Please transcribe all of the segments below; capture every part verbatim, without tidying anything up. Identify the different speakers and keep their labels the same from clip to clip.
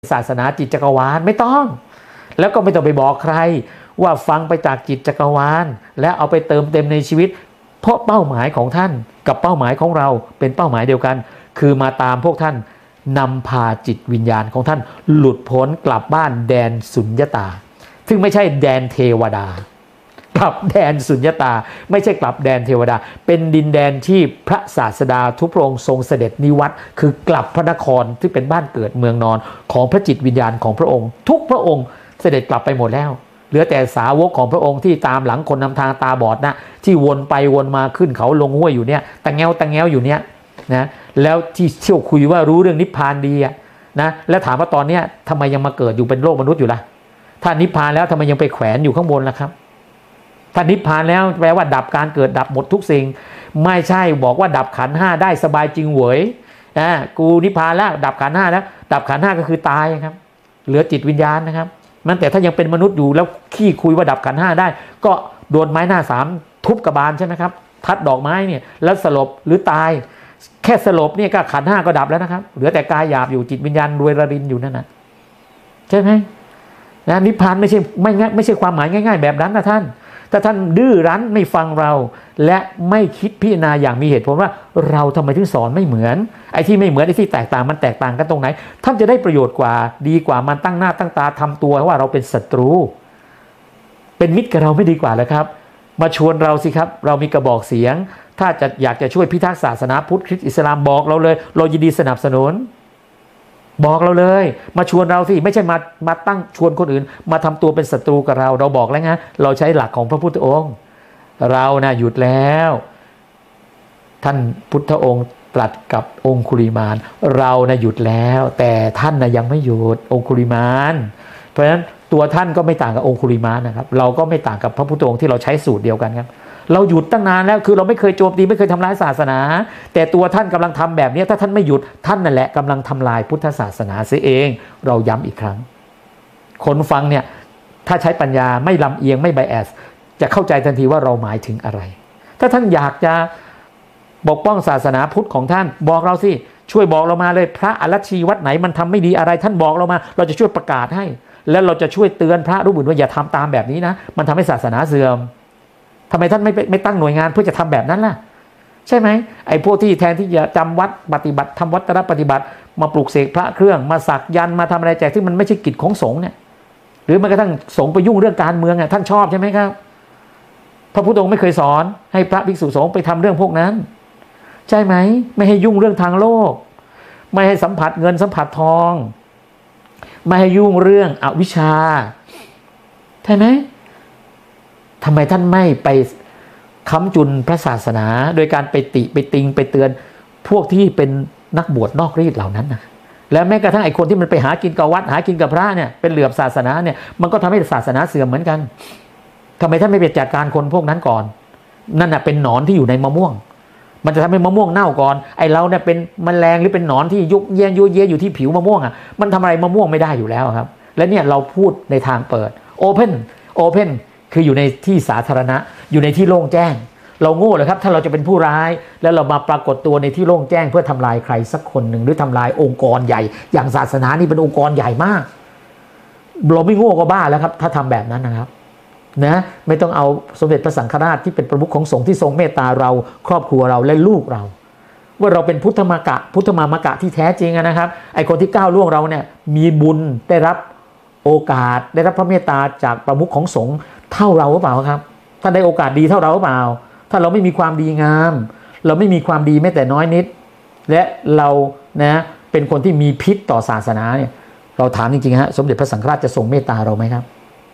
Speaker 1: ศาสนาจิตจักรวาลไม่ต้องแล้วก็ไม่ต้องไปบอกใครว่าฟังไปจากจิตจักรวาลและเอาไปเติมเต็มในชีวิตเพราะเป้าหมายของท่านกับเป้าหมายของเราเป็นเป้าหมายเดียวกันคือมาตามพวกท่านนำพาจิตวิญญาณของท่านหลุดพ้นกลับบ้านแดนสุญญตาซึ่งไม่ใช่แดนเทวดากลับแดนสุญญตาไม่ใช่กลับแดนเทวดาเป็นดินแดนที่พระศาสดาทุกพระองค์ทรงเสด็จนิวัตคือกลับพระนครที่เป็นบ้านเกิดเมืองนอนของพระจิตวิญญาณของพระองค์ทุกพระองค์เสด็จกลับไปหมดแล้วเหลือแต่สาวกของพระองค์ที่ตามหลังคนนำทางตาบอดนะที่วนไปวนมาขึ้นเขาลงห้วยอยู่เนี่ยตะแงวตะแงวอยู่เนี่ยนะแล้วที่เที่ยวคุยว่ารู้เรื่องนิพพานดีอะนะแล้วถามว่าตอนเนี้ยทำไมยังมาเกิดอยู่เป็นโลกมนุษย์อยู่ล่ะถ้านิพพานแล้วทำไมยังไปแขวนอยู่ข้างบนล่ะครับถ้านิพพานแล้วแปลว่าดับการเกิดดับหมดทุกสิ่งไม่ใช่บอกว่าดับขันธ์ห้าได้สบายจริงเหวยนะกูนิพพานแล้วดับขันธ์ห้าแล้วดับขันธ์ห้าก็คือตายครับเหลือจิตวิญญาณนะครับมันแต่ถ้ายังเป็นมนุษย์อยู่แล้วขี้คุยว่าดับขันธ์ห้าได้ก็โดนไม้หน้าสามทุบกระบาลใช่ไหมครับทัดดอกไม้เนี่ยแล้วสลบหรือตายแค่สลบเนี่ยก็ขันธ์ห้าก็ดับแล้วนะครับเหลือแต่กายหยาบอยู่จิตวิญญาณรวยระรินอยู่นั่นนะใช่ไหมนะนิพพานไม่ใช่ไม่ง่ายไม่ใช่ความหมายง่ายๆแบบนั้นนะท่านถ้าท่านดื้อรั้นไม่ฟังเราและไม่คิดพิจารณาอย่างมีเหตุผลว่าเราทำไมถึงสอนไม่เหมือนไอ้ที่ไม่เหมือนไอ้ที่แตกต่างมันแตกต่างกันตรงไหนท่านจะได้ประโยชน์กว่าดีกว่ามันตั้งหน้าตั้งตาทำตัวว่าเราเป็นศัตรูเป็นมิตรกับเราไม่ดีกว่าเหรอครับมาชวนเราสิครับเรามีกระบอกเสียงถ้าจะอยากจะช่วยพิทักษ์ศาสนาพุทธคริสต์อิสลามบอกเราเลยเรายินดีสนับสนุนบอกเราเลยมาชวนเราสิไม่ใช่มามาตั้งชวนคนอื่นมาทำตัวเป็นศัตรูกับเราเราบอกแล้วไงเราใช้หลักของพระพุทธองค์เรานะ่ะหยุดแล้วท่านพุทธองค์ตรัสกับองคุลิมานเรานะ่ะหยุดแล้วแต่ท่านนะ่ะยังไม่หยุดองคุลิมานเพราะฉะนั้นตัวท่านก็ไม่ต่างกับองคุลิมานนะครับเราก็ไม่ต่างกับพระพุทธองค์ที่เราใช้สูตรเดียวกันครับเราหยุดตั้งนานแล้วคือเราไม่เคยโจมตีไม่เคยทำร้ายศาสนาแต่ตัวท่านกำลังทำแบบนี้ถ้าท่านไม่หยุดท่านนั่นแหละกำลังทำลายพุทธศาสนาเสียเองเราย้ำอีกครั้งคนฟังเนี่ยถ้าใช้ปัญญาไม่ลำเอียงไม่ไบแอสจะเข้าใจทันทีว่าเราหมายถึงอะไรถ้าท่านอยากจะปกป้องศาสนาพุทธของท่านบอกเราสิช่วยบอกเรามาเลยพระอรชีวัดไหนมันทำไม่ดีอะไรท่านบอกเรามาเราจะช่วยประกาศให้แล้วเราจะช่วยเตือนพระรูปอื่นว่าอย่าทำตามแบบนี้นะมันทำให้ศาสนาเสื่อมทำไมท่านไม่ไม่ตั้งหน่วยงานเพื่อจะทำแบบนั้นล่ะใช่ไหมไอ้พวกที่แทนที่จะจำวัดปฏิบัติทำวัดปฏิบัติมาปลูกเสกพระเครื่องมาสักยันมาทำอะไรแจกที่มันไม่ใช่กิจของสงฆ์เนี่ยหรือแม้กระทั่งสงฆ์ไปยุ่งเรื่องการเมืองอ่ะท่านชอบใช่ไหมครับพระพุทธองค์ไม่เคยสอนให้พระภิกษุสงฆ์ไปทำเรื่องพวกนั้นใช่ไหมไม่ให้ยุ่งเรื่องทางโลกไม่ให้สัมผัสเงินสัมผัสทองไม่ให้ยุ่งเรื่องอวิชชาใช่ไหมทำไมท่านไม่ไปค้ำจุนพระศาสนาโดยการไปติไปติงไปเตือนพวกที่เป็นนักบวชนอกรีดเหล่านั้นนะและแม้กระทั่งไอ้คนที่มันไปหากินกับวัดหากินกับพระเนี่ยเป็นเหลือบศาสนาเนี่ยมันก็ทำให้ศาสนาเสื่อมเหมือนกันทำไมท่านไม่ไปจัดการคนพวกนั้นก่อนนั่นน่ะเป็นหนอนที่อยู่ในมะม่วงมันจะทำให้มะม่วงเน่าก่อนไอ้เราเนี่ยเป็นแมลงหรือเป็นหนอนที่ยุกเยี่ยนยุเยี่ยอยู่ที่ผิวมะม่วงอ่ะมันทำอะไรมะม่วงไม่ได้อยู่แล้วครับและเนี่ยเราพูดในทางเปิด Open Openคืออยู่ในที่สาธารณะอยู่ในที่โล่งแจ้งเราโง่เลยครับถ้าเราจะเป็นผู้ร้ายแล้วเรามาปรากฏตัวในที่โล่งแจ้งเพื่อทำลายใครสักคนหนึ่งหรือทำลายองค์กรใหญ่อย่างศาสนานี่เป็นองค์กรใหญ่มากเราไม่โง่ก็บ้าแล้วครับถ้าทำแบบนั้นนะครับนะไม่ต้องเอาสมเด็จพระสังฆราชที่เป็นประมุขของสงฆ์ที่ทรงเมตตาเราครอบครัวเราและลูกเราว่าเราเป็นพุทธมากะพุทธมามกะที่แท้จริงนะครับไอคนที่ก้าวล่วงเราเนี่ยมีบุญได้รับโอกาสได้รับพระเมตตาจากประมุขของสงฆ์เท่าเราหรือเปล่าครับท่านได้โอกาสดีเท่าเราหรือเปล่าถ้าเราไม่มีความดีงามเราไม่มีความดีแม้แต่น้อยนิดและเรานะเป็นคนที่มีพิษต่อศาสนาเนี่ยเราถามจริงๆฮะสมเด็จพระสังฆราชจะทรงเมตตาเราไหมครับ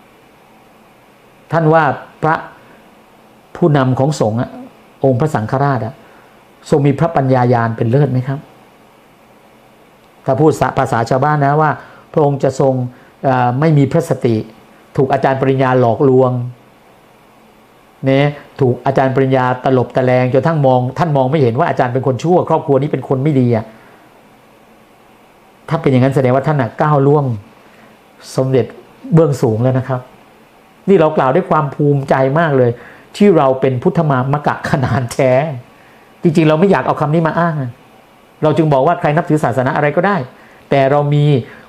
Speaker 1: ท่านว่าพระผู้นำของสงฆ์องค์พระสังฆราชทรงมีพระปัญญาญาณเป็นเลิศไหมครับถ้าพูดภาษาชาวบ้านนะว่าพระองค์จะทรงไม่มีพระสติถูกอาจารย์ปริญญาหลอกลวงเนี่ยถูกอาจารย์ปริญญาตลบตะแลงจนทั้งมองท่านมองไม่เห็นว่าอาจารย์เป็นคนชั่วครอบครัวนี้เป็นคนไม่ดีอ่ะถ้าเป็นอย่างนั้นแสดงว่าท่านน่ะก้าวล่วงสมเด็จเบื้องสูงแล้วนะครับนี่เรากล่าวด้วยความภูมิใจมากเลยที่เราเป็นพุทธมามกะขนาดแท้จริงๆเราไม่อยากเอาคำนี้มาอ้างเราจึงบอกว่าใครนับถือศาสนาอะไรก็ได้แต่เรามี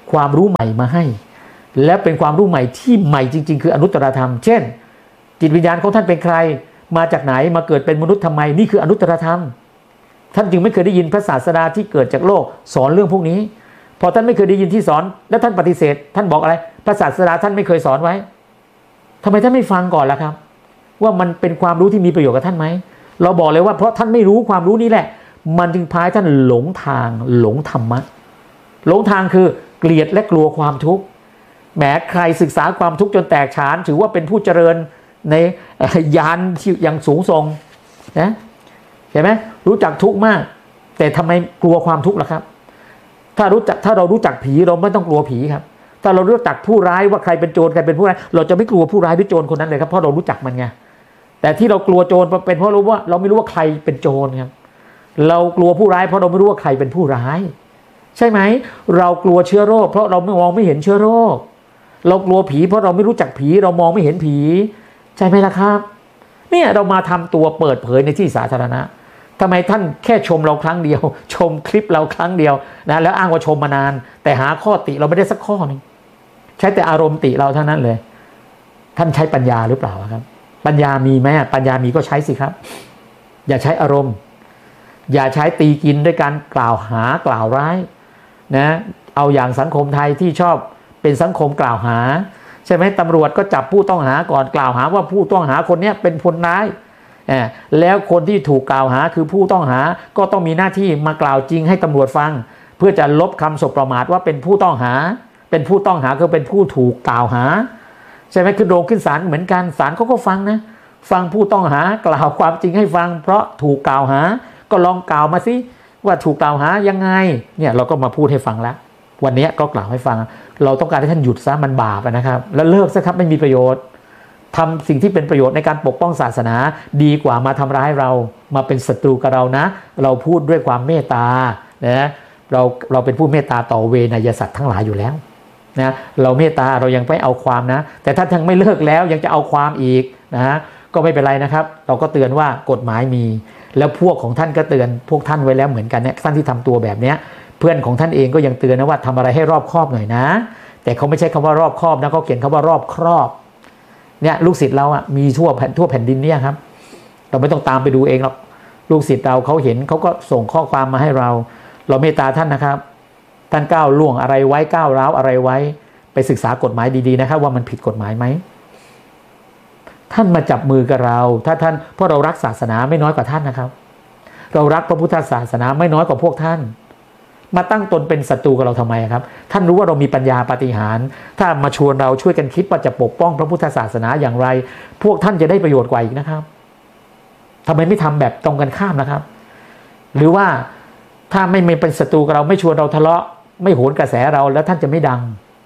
Speaker 1: ความรู้ใหม่มาให้และเป็นความรู้ใหม่ที่ใหม่จริงๆคืออนุตตรธรรมเช่นจิตวิญญาณของท่านเป็นใครมาจากไหนมาเกิดเป็นมนุษย์ทำไมนี่คืออนุตตรธรรมท่านจึงไม่เคยได้ยินพระศาสดาที่เกิดจากโลกสอนเรื่องพวกนี้พอท่านไม่เคยได้ยินที่สอนแล้วท่านปฏิเสธท่านบอกอะไรพระศาสดาท่านไม่เคยสอนไว้ทำไมท่านไม่ฟังก่อนล่ะครับว่ามันเป็นความรู้ที่มีประโยชน์กับท่านไหมเราบอกเลยว่าเพราะท่านไม่รู้ความรู้นี้แหละมันจึงพาท่านหลงทางหลงธรรมะหลงทางคือเกลียดและกลัวความทุกข์แม้ใครศึกษาความทุกข์จนแตกฉานถือว่าเป็นผู้เจริญในญาณที่ยังสูงส่งนะเห็นไหมรู้จักทุกข์มากแต่ทำไมกลัวความทุกข์ล่ะครับถ้ารู้จักถ้าเรารู้จักผีเราไม่ต้องกลัวผีครับถ้าเรารู้จักผู้ร้ายว่าใครเป็นโจรใครเป็นผู้ร้ายเราจะไม่กลัวผู้ร้ายหรือโจรคนนั้นเลยครับเพราะเรารู้จักมันไงแต่ที่เรากลัวโจรเป็นเพราะรู้ว่าเราไม่รู้ว่าใครเป็นโจรครับเรากลัวผู้ร้ายเพราะเราไม่รู้ว่าใครเป็นผู้ร้ายใช่ไหมเรากลัวเชื้อโรคเพราะเราไม่มองไม่เห็นเชื้อโรคเรากลัวผีเพราะเราไม่รู้จักผีเรามองไม่เห็นผีใช่ไหมล่ะครับเนี่ยเรามาทำตัวเปิดเผยในที่สาธารณะทำไมท่านแค่ชมเราครั้งเดียวชมคลิปเราครั้งเดียวนะแล้วอ้างว่าชมมานานแต่หาข้อติเราไม่ได้สักข้อนึงใช้แต่อารมณ์ติเราเท่านั้นเลยท่านใช้ปัญญาหรือเปล่าครับปัญญามีไหมปัญญามีก็ใช้สิครับอย่าใช้อารมณ์อย่าใช้ตีกินด้วยการกล่าวหากล่าวร้ายนะเอาอย่างสังคมไทยที่ชอบเป็นสังคมกล่าวหาใช่ไหมตำรวจก็จับผู้ต้องหาก่อนกล่าวหาว่าผู้ต้องหาคนนี้เป็นคนร้ายแล้วคนที่ถูกกล่าวหาคือผู้ต้องหาก็ต้องมีหน้าที่มากล่าวจริงให้ตำรวจฟังเพื่อจะลบคำสบประมาทว่าเป็นผู้ต้องหาเป็นผู้ต้องหาคือเป็นผู้ถูกกล่าวหาใช่ไหมคือโรงขึ้นศาลเหมือนกันศาลเขาก็ฟังนะฟังผู้ต้องหากล่าวความจริงให้ฟังเพราะถูกกล่าวหาก็ลองกล่าวมาสิว่าถูกกล่าวหายังไงเนี่ยเราก็มาพูดให้ฟังแล้ววันนี้ก็กล่าวให้ฟังเราต้องการให้ท่านหยุดซะมันบาปนะครับแล้วเลิกซะครับไม่มีประโยชน์ทำสิ่งที่เป็นประโยชน์ในการปกป้องศาสนาดีกว่ามาทำร้ายเรามาเป็นศัตรูกับเรานะเราพูดด้วยความเมตตานะเราเราเป็นผู้เมตตาต่อเวนยสัตว์ทั้งหลายอยู่แล้วนะเราเมตตาเรายังไม่เอาความนะแต่ถ้าทั้งไม่เลิกแล้วยังจะเอาความอีกนะฮะก็ไม่เป็นไรนะครับเราก็เตือนว่ากฎหมายมีแล้วพวกของท่านก็เตือนพวกท่านไว้แล้วเหมือนกันเนี่ยท่านที่ทำตัวแบบเนี้ยเพื่อนของท่านเองก็ยังเตือนนะว่าทำอะไรให้รอบคอบหน่อยนะแต่เขาไม่ใช่คำว่ารอบคอบนะเขาเขียนคำว่ารอบครอบเนี่ยลูกศิษย์เราอ่ะมีทั่วแผ่นทั่วแผ่นดินเนี่ยครับเราไม่ต้องตามไปดูเองหรอกลูกศิษย์เราเขาเห็นเขาก็ส่งข้อความมาให้เราเราเมตตาท่านนะครับท่านก้าวล่วงอะไรไว้ก้าวร้าวอะไรไว้ไปศึกษากฎหมายดีๆนะครับว่ามันผิดกฎหมายไหมท่านมาจับมือกับเราถ้าท่านเพราะเรารักศาสนาไม่น้อยกว่าท่านนะครับเรารักพระพุทธศาสนาไม่น้อยกว่าพวกท่านมาตั้งตนเป็นศัตรูกับเราทำไมครับท่านรู้ว่าเรามีปัญญาปาฏิหาริย์ถ้ามาชวนเราช่วยกันคิดว่าจะปกป้องพระพุทธศาสนาอย่างไรพวกท่านจะได้ประโยชน์กว่าอีกนะครับทำไมไม่ทำแบบตรงกันข้ามนะครับหรือว่าถ้าไม่เป็นศัตรูกับเราไม่ชวนเราทะเลาะไม่โหนกระแสเราแล้วท่านจะไม่ดัง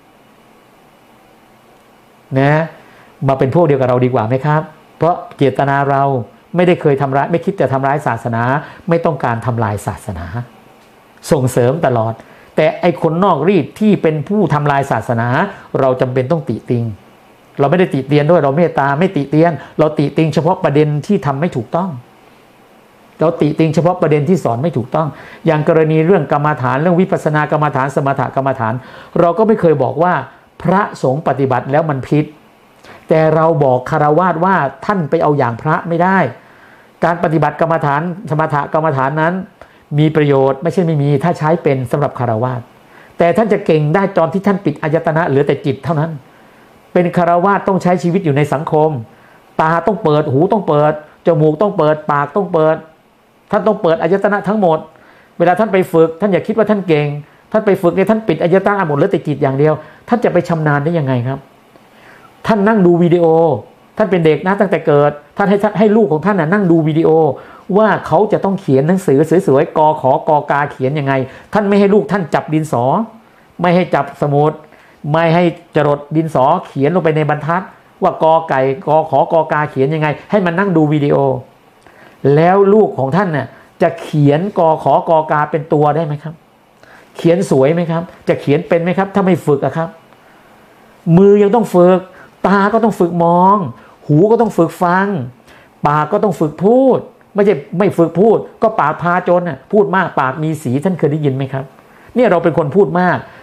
Speaker 1: นะมาเป็นพวกเดียวกับเราดีกว่าไหมครับเพราะเจตนาเราไม่ได้เคยทำร้ายไม่คิดจะทำร้ายศาสนาไม่ต้องการทำลายศาสนาส่งเสริมตลอดแต่ไอคนนอกรีดที่เป็นผู้ทำลายศาสนาเราจำเป็นต้องติติงเราไม่ได้ติเตียนด้วยเราเมตตาไม่ติเตียนเราติติงเฉพาะประเด็นที่ทำไม่ถูกต้องเราติติงเฉพาะประเด็นที่สอนไม่ถูกต้องอย่างกรณีเรื่องกรรมฐานเรื่องวิปัสสนากรรมฐานสมถกรรมฐานเราก็ไม่เคยบอกว่าพระสงฆ์ปฏิบัติแล้วมันผิดแต่เราบอกคฤหัสถ์ว่าท่านไปเอาอย่างพระไม่ได้การปฏิบัติกรรมฐานสมถกรรมฐานนั้นมีประโยชน์ไม่ใช่ไม่มีถ้าใช้เป็นสำหรับคฤหัสถ์แต่ท่านจะเก่งได้ตอนที่ท่านปิดอายตนะเหลือแต่จิตเท่านั้นเป็นคฤหัสถ์ต้องใช้ชีวิตอยู่ในสังคมตาต้องเปิดหูต้องเปิดจมูกต้องเปิดปากต้องเปิดท่านต้องเปิดอายตนะทั้งหมดเวลาท่านไปฝึกท่านอย่าคิดว่าท่านเก่งท่านไปฝึกเนี่ยท่านปิดอายตนะหมดเหลือแต่จิตอย่างเดียวท่านจะไปชำนาญได้ยังไงครับท่านนั่งดูวิดีโอท่านเป็นเด็กนะตั้งแต่เกิดท่านให้ให้ลูกของท่านน่ะนั่งดูวิดีโอว่าเขาจะต้องเขียนหนังสือสวยๆกอขอกอกาเขียนยังไงท่านไม่ให้ลูกท่านจับดินสอไม่ให้จับสมุดไม่ให้จรดดินสอเขียนลงไปในบรรทัดว่ากอไก่กอขอกอกาเขียนยังไงให้มันนั่งดูวิดีโอแล้วลูกของท่านน่ะจะเขียนกอขอกอกาเป็นตัวได้ไหมครับเขียนสวยไหมครับจะเขียนเป็นไหมครับถ้าไม่ฝึกอะครับมือยังต้องฝึกตาก็ต้องฝึกมองหูก็ต้องฝึกฟังปากก็ต้องฝึกพูดไม่ใช่ไม่ฝึกพูดก็ปากพาจนน่ะพูดมากปากมีสีท่านเคยได้ยินไหมครับเนี่ยเราเป็นคนพูดมาก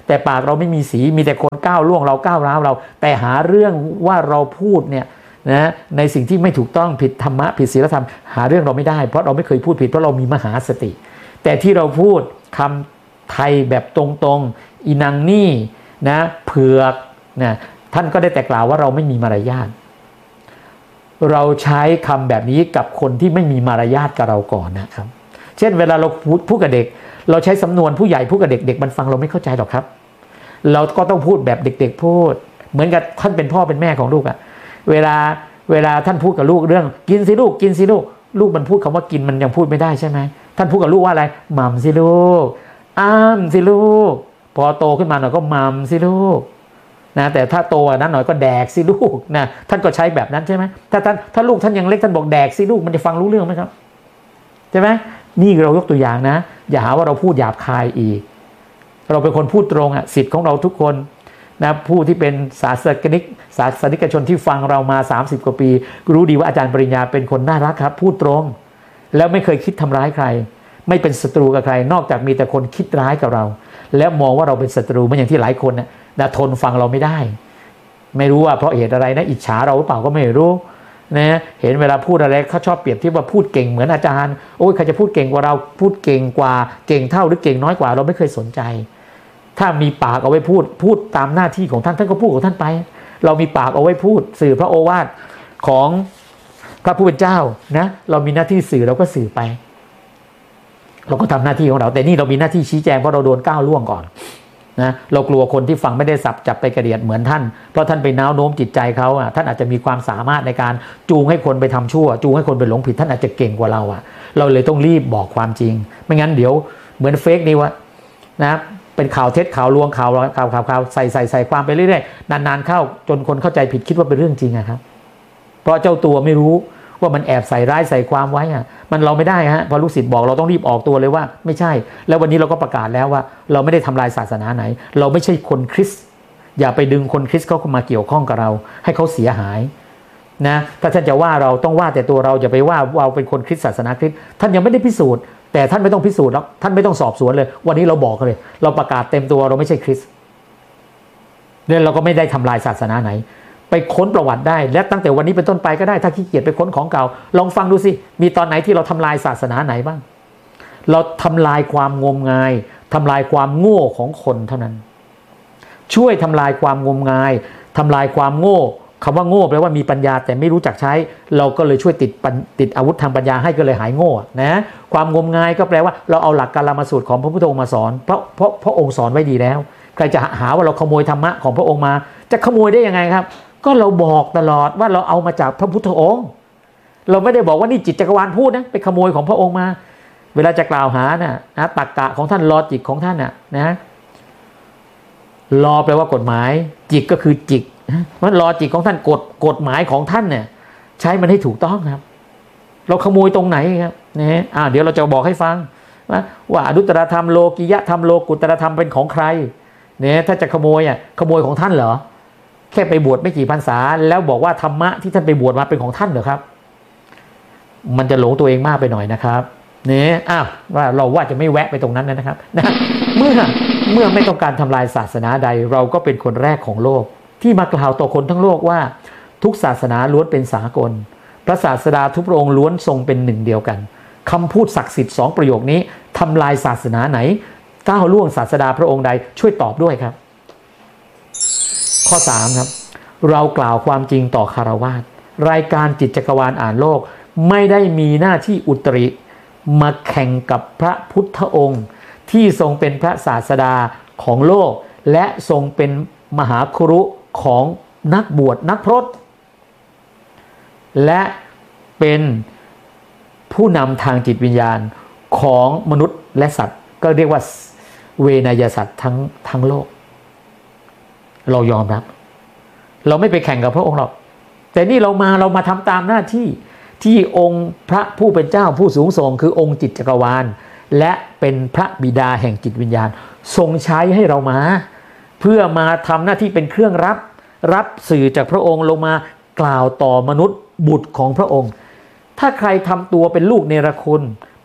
Speaker 1: แต่ปากเราไม่มีสีมีแต่คนก้าวล่วงเราก้าวร้าวเราแต่หาเรื่องว่าเราพูดเนี่ยนะในสิ่งที่ไม่ถูกต้องผิดธรรมะผิดศีลธรรมหาเรื่องเราไม่ได้เพราะเราไม่เคยพูดผิดเพราะเรามีมหาสติแต่ที่เราพูดคำไทยแบบตรงๆอีนางนี่นะเผือกนะท่านก็ได้แต่กล่าวว่าเราไม่มีมารยาทเราใช้คำแบบนี้กับคนที่ไม่มีมารยาทกับเราก่อนนะครับเช่นเวลาเราพูดพูดกับเด็กเราใช้สำนวนผู้ใหญ่พูดกับเด็กเด็กมันฟังเราไม่เข้าใจหรอกครับเราก็ต้องพูดแบบเด็กๆพูดเหมือนกับท่านเป็นพ่อเป็นแม่ของลูกอะเวลาเวลาท่านพูดกับลูกเรื่องกินสิลูกกินสิลูกลูกมันพูดคำว่ากินมันยังพูดไม่ได้ใช่ไหมท่านพูดกับลูกว่าอะไรมัมสิลูกอ้ามสิลูกพอโตขึ้นมาหน่อยก็มัมสิลูกนะแต่ถ้าโตกว่านั้นหน่อยก็แดกสิลูกนะท่านก็ใช้แบบนั้นใช่ไหมถ้าท่านถ้าลูกท่านยังเล็กท่านบอกแดกสิลูกมันจะฟังรู้เรื่องไหมครับใช่ไหมนี่เรายกตัวอย่างนะอย่าหาว่าเราพูดหยาบคายอีกเราเป็นคนพูดตรงอ่ะสิทธิ์ของเราทุกคนนะผู้ที่เป็นศาสนิกศาสนิกชนที่ฟังเรามาสามสิบกว่าปีรู้ดีว่าอาจารย์ปริญญาเป็นคนน่ารักครับพูดตรงแล้วไม่เคยคิดทำร้ายใครไม่เป็นศัตรูกับใครนอกจากมีแต่คนคิดร้ายกับเราแล้วมองว่าเราเป็นศัตรูเหมือนอย่างที่หลายคนนะนะทนฟังเราไม่ได้ไม่รู้ว่าเพราะเหตุอะไรนะอิจฉาเราหรือเปล่าก็ไม่รู้นะเห็นเวลาพูดอะไรเขาชอบเปรียบที่ว่าพูดเก่งเหมือนอาจารย์โอ้ยใครจะพูดเก่งกว่าเราพูดเก่งกว่าเก่งเท่าหรือเก่งน้อยกว่าเราไม่เคยสนใจถ้ามีปากเอาไว้พูดพูดตามหน้าที่ของท่านท่านก็พูดของท่านไปเรามีปากเอาไว้พูดสื่อพระโอวาทของพระผู้เป็นเจ้านะเรามีหน้าที่สื่อเราก็สื่อไปเราก็ทำหน้าที่ของเราแต่นี่เรามีหน้าที่ชี้แจงเพราะเราโดนก้าวล่วงก่อนนะเรากลัวคนที่ฟังไม่ได้สับจับไปกระเดียดเหมือนท่านเพราะท่านไปน้าวโน้มจิตใจเขาอ่ะท่านอาจจะมีความสามารถในการจูงให้คนไปทำชั่วจูงให้คนไปหลงผิดท่านอาจจะเก่งกว่าเราอ่ะเราเลยต้องรีบบอกความจริงไม่งั้นเดี๋ยวเหมือนเฟกนิวส์นะเป็นข่าวเท็จข่าวลวงข่าวข่าวข่าวข่าวใส่ใส่ใส่ความไปเรื่อยๆนานๆเข้าจนคนเข้าใจผิดคิดว่าเป็นเรื่องจริงอะครับเพราะเจ้าตัวไม่รู้ว่ามันแอบใส่ร้ายใส่ความไว้อะมันเราไม่ได้ฮะพอลูกศิษย์บอกเราต้องรีบออกตัวเลยว่าไม่ใช่แล้ววันนี้เราก็ประกาศแล้วว่าเราไม่ได้ทำลายศาสนาไหนเราไม่ใช่คนคริสต์อย่าไปดึงคนคริสต์เข้ามาเกี่ยวข้องกับเราให้เขาเสียหายนะถ้าท่านจะว่าเราต้องว่าแต่ตัวเราอย่าไปว่าเราเป็นคนคริสต์ศาสนาคริสต์ท่านยังไม่ได้พิสูจน์แต่ท่านไม่ต้องพิสูจน์แล้วท่านไม่ต้องสอบสวนเลยวันนี้เราบอกเลยเราประกาศเต็มตัวเราไม่ใช่คริสต์เนี่ยเราก็ไม่ได้ทำลายศาสนาไหนไปค้นประวัติได้และตั้งแต่วันนี้เป็นต้นไปก็ได้ถ้าขี้เกียจไปค้นของเก่าลองฟังดูสิมีตอนไหนที่เราทำลายศาสนาไหนบ้างเราทำลายความงมงายทำลายความโง่ของคนเท่านั้นช่วยทำลายความงมงายทำลายความโง่คำว่าโง่แปลว่ามีปัญญาแต่ไม่รู้จักใช้เราก็เลยช่วยติดติดอาวุธทางปัญญาให้ก็เลยหายโง่นะความงมงายก็แปลว่าเราเอาหลักกาลามสูตรของพระพุทธองค์มาสอนเพราะเพราะพระองค์สอนไว้ดีแล้วใครจะหาว่าเราขโมยธรรมะของพระองค์มาจะขโมยได้ยังไงครับก็เราบอกตลอดว่าเราเอามาจากพระพุทธองค์เราไม่ได้บอกว่านี่จิตจักรวาลพูดนะไปขโมยของพระองค์มาเวลาจะกล่าวหานะนะตรรกะของท่านลอจิกของท่านน่ะนะลอแปลว่ากฎหมายจิกก็คือจิกมันลอจิกของท่านกฎกฎหมายของท่านเนี่ยใช้มันให้ถูกต้องครับเราขโมยตรงไหนครับนะอ่าเดี๋ยวเราจะบอกให้ฟังว่าว่าอนุตตรธรรมโลกิยธรรมโลกุตตรธรรมเป็นของใครเนี่ยถ้าจะขโมยอ่ะขโมยของท่านเหรอแค่ไปบวชไม่กี่พรรษาแล้วบอกว่าธรรมะที่ท่านไปบวชมาเป็นของท่านเหรอครับมันจะหลงตัวเองมากไปหน่อยนะครับเนี่ยอ้าวว่าเราว่าจะไม่แวะไปตรงนั้นนะครับนะเมื่อเมื่อไม่ต้องการทำลายศาสนาใดเราก็เป็นคนแรกของโลกที่มากล่าวต่อคนทั้งโลกว่าทุกศาสนาล้วนเป็นสากลพระศาสดาทุกพระองค์ล้วนทรงเป็นหนึ่งเดียวกันคำพูดศักดิ์สิทธิ์สองประโยคนี้ทำลายศาสนาไหนก้าวล่วงศาสดาพระองค์ใดช่วยตอบด้วยครับข้อสามครับเรากล่าวความจริงต่อคฤหัสถ์รายการจิตจักรวาลอ่านโลกไม่ได้มีหน้าที่อุตริมาแข่งกับพระพุทธองค์ที่ทรงเป็นพระศาสดาของโลกและทรงเป็นมหาครุของนักบวชนักพรตและเป็นผู้นำทางจิตวิญญาณของมนุษย์และสัตว์ก็เรียกว่าเวนยสัตว์ทั้งทั้งโลกเรายอมรับเราไม่ไปแข่งกับพระองค์หรอกแต่นี่เรามาเรามาทำตามหน้าที่ที่องค์พระผู้เป็นเจ้าผู้สูงส่งคือองค์จิตจักรวาลและเป็นพระบิดาแห่งจิตวิญญาณทรงใช้ให้เรามาเพื่อมาทำหน้าที่เป็นเครื่องรับรับสื่อจากพระองค์ลงมากล่าวต่อมนุษย์บุตรของพระองค์ถ้าใครทำตัวเป็นลูกเนรคุณ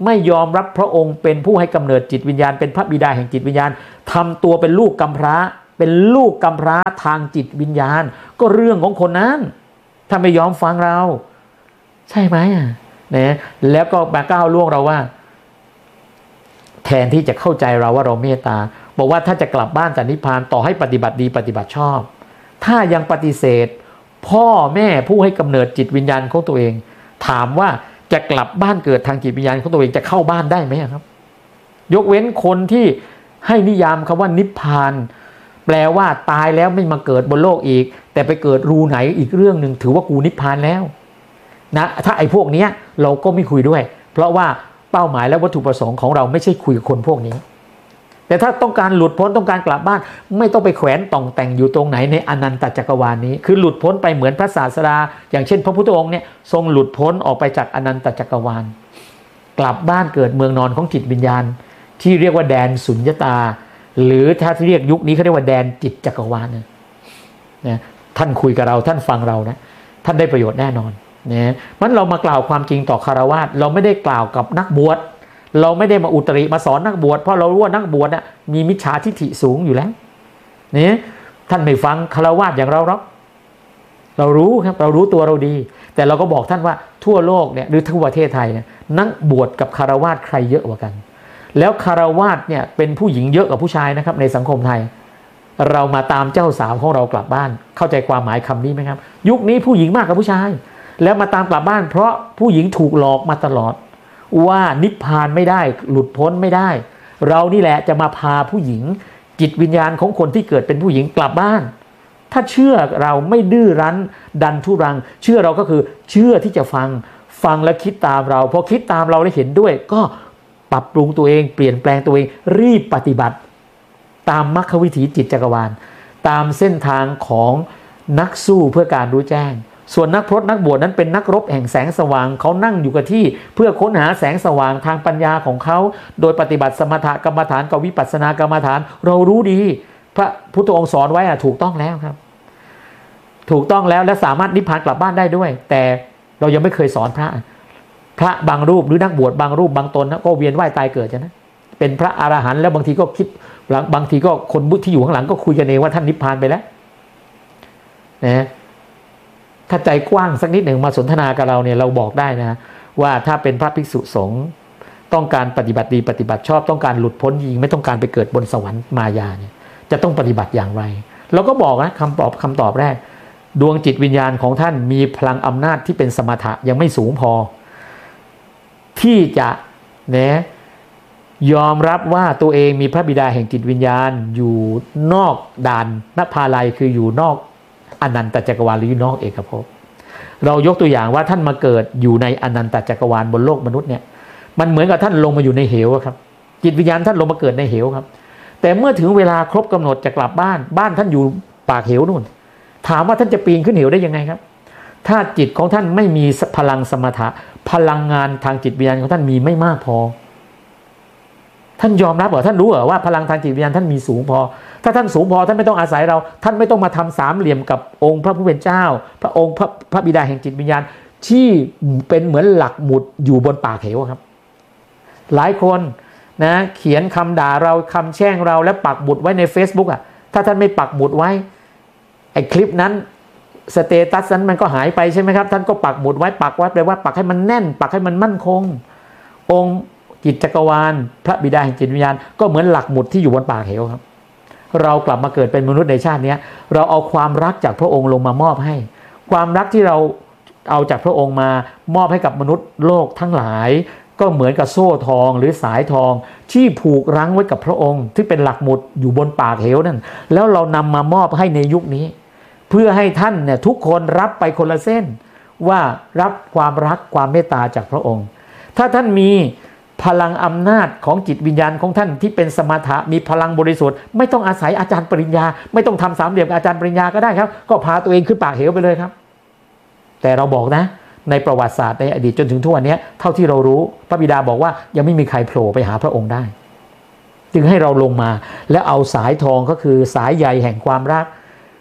Speaker 1: ไม่ยอมรับพระองค์เป็นผู้ให้กำเนิดจิตวิญญาณเป็นพระบิดาแห่งจิตวิญญาณทำตัวเป็นลูกกำพร้าเป็นลูกกำพร้าทางจิตวิญญาณก็เรื่องของคนนั้นถ้าไม่ยอมฟังเราใช่ไหมอ่ะนะแล้วก็มาก้าวล่วงเราว่าแทนที่จะเข้าใจเราว่าเราเมตตาบอกว่าถ้าจะกลับบ้านจากนิพพานต่อให้ปฏิบัติดีปฏิบัติชอบถ้ายังปฏิเสธพ่อแม่ผู้ให้กำเนิดจิตวิญญาณของตัวเองถามว่าจะกลับบ้านเกิดทางจิตวิญญาณของตัวเองจะเข้าบ้านได้ไหมครับยกเว้นคนที่ให้นิยามคำว่านิพพานแปลว่าตายแล้วไม่มาเกิดบนโลกอีกแต่ไปเกิดรูไหนอีกเรื่องหนึ่งถือว่ากูนิพพานแล้วนะถ้าไอ้พวกนี้เราก็ไม่คุยด้วยเพราะว่าเป้าหมายและวัตถุประสงค์ของเราไม่ใช่คุยกับคนพวกนี้แต่ถ้าต้องการหลุดพ้นต้องการกลับบ้านไม่ต้องไปแขวนต่องแต่งอยู่ตรงไหนในอนันตจักรวาลนี้คือหลุดพ้นไปเหมือนพระศาสดาอย่างเช่นพระพุทธองค์เนี่ยทรงหลุดพ้นออกไปจากอนันตจักรวาลกลับบ้านเกิดเมืองนอนของจิตวิญญาณที่เรียกว่าแดนสุญญตาหรือถ้าเรียกยุคนี้เขาเรียกว่าแดนจิตจักรวาลนะนะท่านคุยกับเราท่านฟังเรานะท่านได้ประโยชน์แน่นอนนะมันเรามากล่าวความจริงต่อคฤหัสถ์เราไม่ได้กล่าวกับนักบวชเราไม่ได้มาอุตริมาสอนนักบวชเพราะเรารู้ว่านักบวชน่ะมีมิจฉาทิฏฐิสูงอยู่แล้วนี่ท่านไม่ฟังคฤหัสถ์อย่างเราหรอกเรารู้ครับเรารู้ตัวเราดีแต่เราก็บอกท่านว่าทั่วโลกเนี่ยหรือทั่วประเทศไทยเนี่ยนักบวชกับคฤหัสถ์ใครเยอะกว่ากันแล้วคฤหัสถ์เนี่ยเป็นผู้หญิงเยอะกว่าผู้ชายนะครับในสังคมไทยเรามาตามเจ้าสาวของเรากลับบ้านเข้าใจความหมายคำนี้ไหมครับยุคนี้ผู้หญิงมากกว่าผู้ชายแล้วมาตามกลับบ้านเพราะผู้หญิงถูกหลอกมาตลอดว่านิพพานไม่ได้หลุดพ้นไม่ได้เรานี่แหละจะมาพาผู้หญิงจิตวิญญาณของคนที่เกิดเป็นผู้หญิงกลับบ้านถ้าเชื่อเราไม่ดื้อรั้นดันทุรังเชื่อเราก็คือเชื่อที่จะฟังฟังและคิดตามเราพอคิดตามเราและเห็นด้วยก็ปรับปรุงตัวเองเปลี่ยนแปลงตัวเองรีบปฏิบัติตามมรรควิถีจิตจักรวาลตามเส้นทางของนักสู้เพื่อการรู้แจ้งส่วนนักพรตนักบวชนั้นเป็นนักรบแห่งแสงสว่างเขานั่งอยู่กับที่เพื่อค้นหาแสงสว่างทางปัญญาของเขาโดยปฏิบัติสมถกรรมฐานกับวิปัสสนากรรมฐานเรารู้ดีพระพุทธองค์สอนไว้อะถูกต้องแล้วครับถูกต้องแล้วและสามารถนิพพานกลับบ้านได้ด้วยแต่เรายังไม่เคยสอนพระพระบางรูปหรือนักบวชบางรูปบางตนก็เวียนว่ายตายเกิดนะเป็นพระอรหันต์แล้วบางทีก็คิดบางทีก็คนที่อยู่ข้างหลังก็คุยกันเองว่าท่านนิพพานไปแล้วนะถ้าใจกว้างสักนิดหนึ่งมาสนทนากับเราเนี่ยเราบอกได้นะว่าถ้าเป็นพระภิกษุสงฆ์ต้องการปฏิบัติดีปฏิบัติชอบต้องการหลุดพ้นจริงไม่ต้องการไปเกิดบนสวรรค์มายาเนี่ยจะต้องปฏิบัติอย่างไรเราก็บอกนะคำตอบคำตอบแรกดวงจิตวิญญาณของท่านมีพลังอำนาจที่เป็นสมถะยังไม่สูงพอที่จะนะยอมรับว่าตัวเองมีพระบิดาแห่งจิตวิญญาณอยู่นอกด่านนภาลัยคืออยู่นอกอนันตจักรวาลหรืออยู่นอกเอกภพเรายกตัวอย่างว่าท่านมาเกิดอยู่ในอนันตจักรวาลบนโลกมนุษย์เนี่ยมันเหมือนกับท่านลงมาอยู่ในเหวครับจิตวิญญาณท่านลงมาเกิดในเหวครับแต่เมื่อถึงเวลาครบกำหนดจะกลับบ้านบ้านท่านอยู่ปากเหวนู่นถามว่าท่านจะปีนขึ้นเหวได้ยังไงครับถ้าจิตของท่านไม่มีพลังสมถะพลังงานทางจิตวิญญาณของท่านมีไม่มากพอท่านยอมรับเหรอท่านรู้เหรอว่าพลังทางจิตวิญญาณท่านมีสูงพอถ้าท่านสูงพอท่านไม่ต้องอาศัยเราท่านไม่ต้องมาทำสามเหลี่ยมกับองค์พระผู้เป็นเจ้าพระองค์พระพระบิดาแห่งจิตวิญญาณที่เป็นเหมือนหลักหมุดอยู่บนปากเหวครับหลายคนนะเขียนคำด่าเราคำแช่งเราและปักหมุดไว้ใน Facebook อ่ะถ้าท่านไม่ปักหมุดไว้ไอ้คลิปนั้นสเตตัสนั้นมันก็หายไปใช่ไหมครับท่านก็ปักหมุดไว้ปักไว้แปลว่าปักให้มันแน่นปักให้มันมั่นคงองค์จิตจักรวาลพระบิดาแห่งจิตวิญญาณก็เหมือนหลักหมุดที่อยู่บนปากเหวครับเรากลับมาเกิดเป็นมนุษย์ในชาตินี้เราเอาความรักจากพระองค์ลงมามอบให้ความรักที่เราเอาจากพระองค์มามอบให้กับมนุษย์โลกทั้งหลายก็เหมือนกับโซ่ทองหรือสายทองที่ผูกรั้งไว้กับพระองค์ที่เป็นหลักหมุดอยู่บนปากเหวนั่นแล้วเรานำมามอบให้ในยุคนี้เพื่อให้ท่านเนี่ยทุกคนรับไปคนละเส้นว่ารับความรักความเมตตาจากพระองค์ถ้าท่านมีพลังอำนาจของจิตวิญญาณของท่านที่เป็นสมถะมีพลังบริสุทธิ์ไม่ต้องอาศัยอาจารย์ปริญญาไม่ต้องทำสามเหลี่ยมกับอาจารย์ปริญญาก็ได้ครับก็พาตัวเองขึ้นปากเหวไปเลยครับแต่เราบอกนะในประวัติศาสตร์ในอดีตจนถึงทุกวันนี้เท่าที่เรารู้พระบิดาบอกว่ายังไม่มีใครโผล่ไปหาพระองค์ได้จึงให้เราลงมาและเอาสายทองก็คือสายใยแห่งความรัก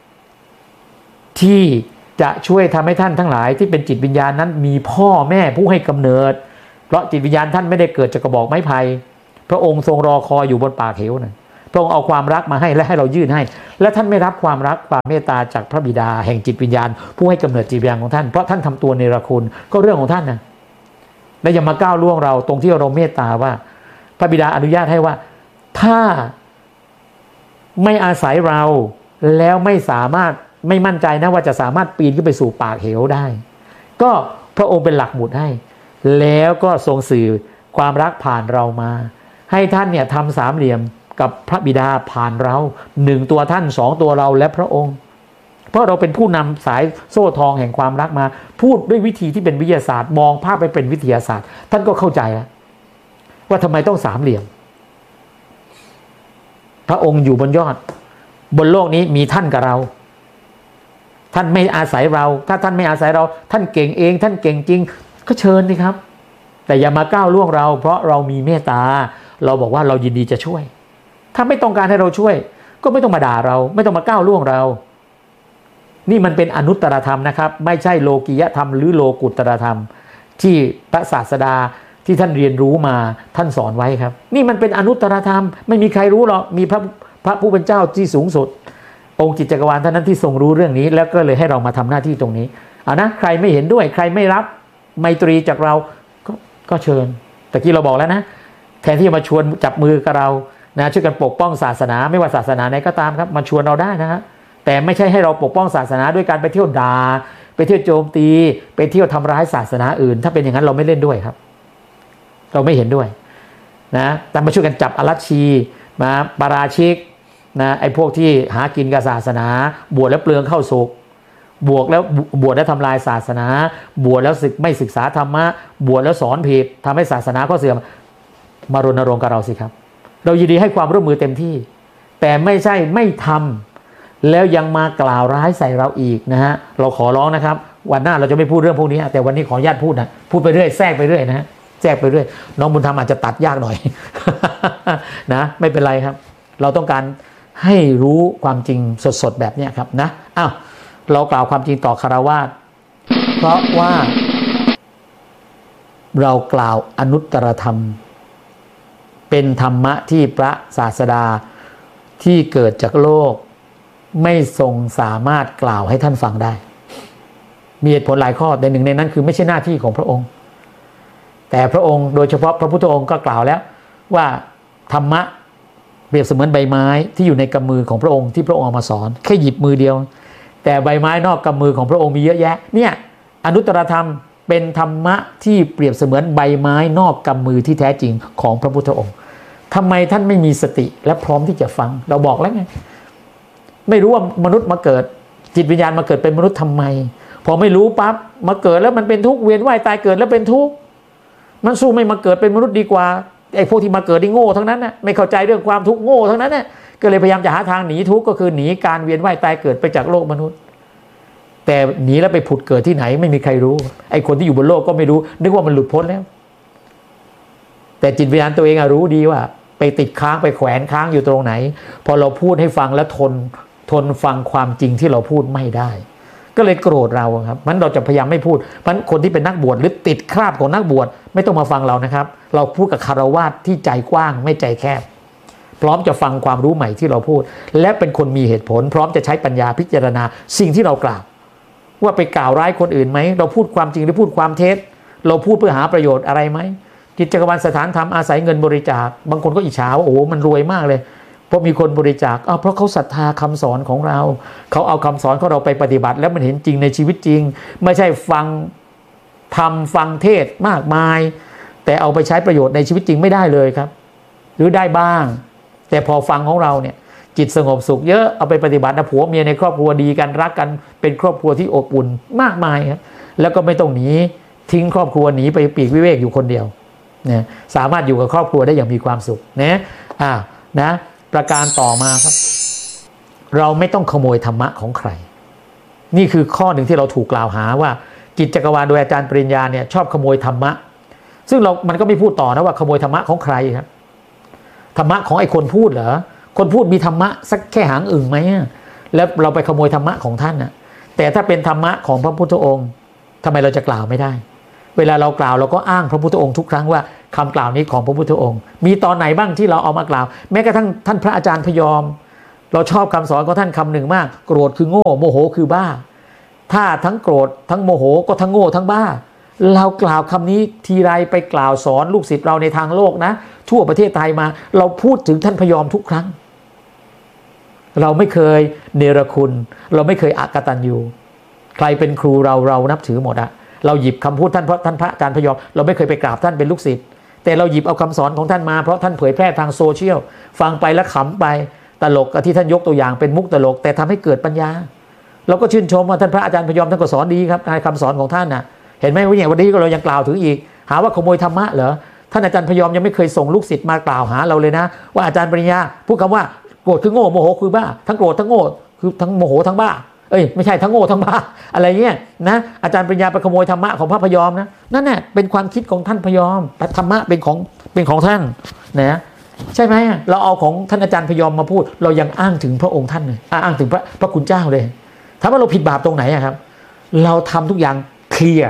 Speaker 1: ที่จะช่วยทำให้ท่านทั้งหลายที่เป็นจิตวิญญาณนั้นมีพ่อแม่ผู้ให้กำเนิดแราะจิตวิญญาณท่านไม่ได้เกิดจากกระบอกไม้ไผ่พระองค์ทรงรอคอยอยู่บนปากเหวนะพระองค์เอาความรักมาให้และให้เรายื่นให้และท่านไม่รับความรักความเมตตาจากพระบิดาแห่งจิตวิญญาณผู้ให้กำเนิดจิตวิญญาณของท่านเพราะท่านทำตัวเนรคุณก็เรื่องของท่านนะและอย่ามาก้าวล่วงเราตรงที่เราเมตตาว่าพระบิดาอนุญาตให้ว่าถ้าไม่อาศัยเราแล้วไม่สามารถไม่มั่นใจนะว่าจะสามารถปีนขึ้นไปสู่ปากเหวได้ก็พระองค์เป็นหลักหมุดให้แล้วก็ทรงสื่อความรักผ่านเรามาให้ท่านเนี่ยทำสามเหลี่ยมกับพระบิดาผ่านเราหนึ่งตัวท่านสองตัวเราและพระองค์เพราะเราเป็นผู้นำสายโซ่ทองแห่งความรักมาพูดด้วยวิธีที่เป็นวิทยาศาสตร์มองภาพไปเป็นวิทยาศาสตร์ท่านก็เข้าใจแล้วว่าทำไมต้องสามเหลี่ยมพระองค์อยู่บนยอดบนโลกนี้มีท่านกับเราท่านไม่อาศัยเราถ้าท่านไม่อาศัยเราท่านเก่งเองท่านเก่งจริงก็เชิญสิครับแต่อย่ามาก้าวล่วงเราเพราะเรามีเมตตาเราบอกว่าเรายินดีจะช่วยถ้าไม่ต้องการให้เราช่วยก็ไม่ต้องมาด่าเราไม่ต้องมาก้าวล่วงเรานี่มันเป็นอนุตตรธรรมนะครับไม่ใช่โลกียธรรมหรือโลกุตตรธรรมที่พระศาสดาที่ท่านเรียนรู้มาท่านสอนไว้ครับนี่มันเป็นอนุตตรธรรมไม่มีใครรู้หรอกมีพระพระผู้เป็นเจ้าที่สูงสุดองค์จิตจักรวาลเท่านั้นที่ทรงรู้เรื่องนี้แล้วก็เลยให้เรามาทำหน้าที่ตรงนี้เอานะใครไม่เห็นด้วยใครไม่รับไมตรีจากเราก็ก็เชิญตะกี้เราบอกแล้วนะแทนที่จะมาชวนจับมือกับเรานะช่วยกันปกป้องศาสนาไม่ว่าศาสนาไหนก็ตามครับมาชวนเราได้นะฮะแต่ไม่ใช่ให้เราปกป้องศาสนาด้วยการไปเที่ยวด่าไปเที่ยวโจมตีไปเที่ยวทำร้ายศาสนาอื่นถ้าเป็นอย่างนั้นเราไม่เล่นด้วยครับเราไม่เห็นด้วยนะแต่มาช่วยกันจับอรัชชีมาปาราชิกนะไอ้พวกที่หากินกับศาสนาบวชแล้วเปลืองเข้าสุกบวชแล้วบวชแล้วทำลายศาสนาบวชแล้วศึกไม่ศึกษาธรรมะบวชแล้วสอนผิดทำให้ศาสนาก็เสื่อมมารณรงค์กับเราสิครับเรายินดีให้ความร่วมมือเต็มที่แต่ไม่ใช่ไม่ทำแล้วยังมากล่าวร้ายใส่เราอีกนะฮะเราขอร้องนะครับวันหน้าเราจะไม่พูดเรื่องพวกนี้แต่วันนี้ขออนุญาตพูดนะพูดไปเรื่อยแทรกไปเรื่อยนะฮะแทรกไปเรื่อยน้องบุญธรรมอาจจะตัดยากหน่อย นะไม่เป็นไรครับเราต้องการให้รู้ความจริงสดๆแบบนี้ครับนะอ้าวเรากล่าวความจริงต่อคฤหัสถ์เพราะว่าเรากล่าวอนุตตรธรรมเป็นธรรมะที่พระศาสดาที่เกิดจากโลกไม่ทรงสามารถกล่าวให้ท่านฟังได้มีเหตุผลหลายข้อแต่หนึ่งในนั้นคือไม่ใช่หน้าที่ของพระองค์แต่พระองค์โดยเฉพาะพระพุทธองค์ก็กล่าวแล้วว่าธรรมะเปรียบเสมือนใบไม้ที่อยู่ในกำมือของพระองค์ที่พระองค์เอามาสอนแค่หยิบมือเดียวแต่ใบไม้นอกกำมือของพระองค์มีเยอะแยะเนี่ยอนุตตรธรรมเป็นธรรมะที่เปรียบเสมือนใบไม้นอกกำมือที่แท้จริงของพระพุทธองค์ทำไมท่านไม่มีสติและพร้อมที่จะฟังเราบอกแล้วไงไม่รู้ว่ามนุษย์มาเกิดจิตวิญญาณมาเกิดเป็นมนุษย์ทำไมพอไม่รู้ปั๊บมาเกิดแล้วมันเป็นทุกข์เวียนว่ายตายเกิดแล้วเป็นทุกข์มันสู้ไม่มาเกิดเป็นมนุษย์ดีกว่าไอ้พวกที่มาเกิดนี่โง่ทั้งนั้นน่ะไม่เข้าใจเรื่องความทุกข์โง่ทั้งนั้นน่ะก็เลยพยายามจะหาทางหนีทุกข์ก็คือหนีการเวียนว่ายตายเกิดไปจากโลกมนุษย์แต่หนีแล้วไปผุดเกิดที่ไหนไม่มีใครรู้ไอ้คนที่อยู่บนโลกก็ไม่รู้นึกว่ามันหลุดพ้นแล้วแต่จิตวิญญาณตัวเองอะรู้ดีว่าไปติดค้างไปแขวนค้างอยู่ตรงไหนพอเราพูดให้ฟังแล้วทนทนฟังความจริงที่เราพูดไม่ได้ก็เลยโกรธเราครับมันเราจะพยายามไม่พูดเพราะคนที่เป็นนักบวชหรือติดคราบของนักบวชไม่ต้องมาฟังเรานะครับเราพูดกับคฤหัสถ์ที่ใจกว้างไม่ใจแคบพร้อมจะฟังความรู้ใหม่ที่เราพูดและเป็นคนมีเหตุผลพร้อมจะใช้ปัญญาพิจารณาสิ่งที่เรากล่าวว่าไปกล่าวร้ายคนอื่นไหมเราพูดความจริงหรือพูดความเท็จเราพูดเพื่อหาประโยชน์อะไรไหมกิจจักรวาลสถานธรรมอาศัยเงินบริจาคบางคนก็อิจฉาว่าโอ้มันรวยมากเลยเพราะมีคนบริจาคอ้าวเพราะเขาศรัทธาคำสอนของเราเขาเอาคำสอนของเราไปปฏิบัติแล้วมันเห็นจริงในชีวิตจริงไม่ใช่ฟังทำฟังเทศมากมายแต่เอาไปใช้ประโยชน์ในชีวิตจริงไม่ได้เลยครับหรือได้บ้างแต่พอฟังของเราเนี่ยจิตสงบสุขเยอะเอาไปปฏิบัตินะผัวเมียในครอบครัวดีกันรักกันเป็นครอบครัวที่อบอุ่นมากมายครับแล้วก็ไม่ต้องหนีทิ้งครอบครัวหนีไปปีกวิเวกอยู่คนเดียวนะสามารถอยู่กับครอบครัวได้อย่างมีความสุขนะอ่านะประการต่อมาครับเราไม่ต้องขโมยธรรมะของใครนี่คือข้อหนึ่งที่เราถูกกล่าวหาว่าจิตจักรวาลโดยอาจารย์ปริญญาเนี่ยชอบขโมยธรรมะซึ่งเรามันก็ไม่พูดต่อนะว่าขโมยธรรมะของใครครับธรรมะของไอ้คนพูดเหรอคนพูดมีธรรมะสักแค่หางอึ่งไหมแล้วเราไปขโมยธรรมะของท่านนะแต่ถ้าเป็นธรรมะของพระพุทธองค์ทำไมเราจะกล่าวไม่ได้เวลาเรากล่าวเราก็อ้างพระพุทธองค์ทุกครั้งว่าคำกล่าวนี้ของพระพุทธองค์มีตอนไหนบ้างที่เราเอามากล่าวแม้กระทั่งท่านพระอาจารย์พยอมเราชอบคำสอนของท่านคำหนึ่งมากโกรธคือโง่โมโหคือบ้าถ้าทั้งโกรธทั้งโมโหก็ทั้งโง่ทั้งบ้าเรากล่าวคำนี้ทีไรไปกล่าวสอนลูกศิษย์เราในทางโลกนะทั่วประเทศไทยมาเราพูดถึงท่านพยอมทุกครั้งเราไม่เคยเนรคุณเราไม่เคยอกตัญญูใครเป็นครูเราเรานับถือหมดอะเราหยิบคำพูดท่านเพราะท่านพระอาจารย์พยอมเราไม่เคยไปกราบท่านเป็นลูกศิษย์แต่เราหยิบเอาคำสอนของท่านมาเพราะท่านเผยแพร่ทางโซเชียลฟังไปแล้วขำไปตลกที่ท่านยกตัวอย่างเป็นมุกตลกแต่ทำให้เกิดปัญญาเราก็ชื่นชมว่าท่านพระอาจารย์พยอมท่านก็สอนดีครับในคำสอนของท่านน่ะเห็นไหมว่าอย่างวันนี้ก็เรายังกล่าวถึงอีกหาว่าขโมยธรรมะเหรอท่านอาจารย์พยอมยังไม่เคยส่งลูกศิษย์มากล่าวหาเราเลยนะว่าอาจารย์ปริญญาพูดคำว่าโกรธคือโง่โมโหคือบ้าทั้งโกรธทั้งโง่คือทั้งโมโหทั้งบ้าเอ้ยไม่ใช่ทั้งโง่ทั้งบ้าอะไรเงี้ยนะอาจารย์ปริญญาไปขโมยธรรมะของพระพยอมนะนั่นแหละเป็นความคิดของท่านพยอมธรรมะเป็นของเป็นของท่านนะใช่ไหมเราเอาของท่านอาจารย์พยอมมาพูดเรายังอ้างถึงพระองค์ท่านเลยอ้างถึงพระพระคุณเจ้าเลยถามว่าเราผิดบาปตรงไหนอะครับเราทำทุกอย่าง clear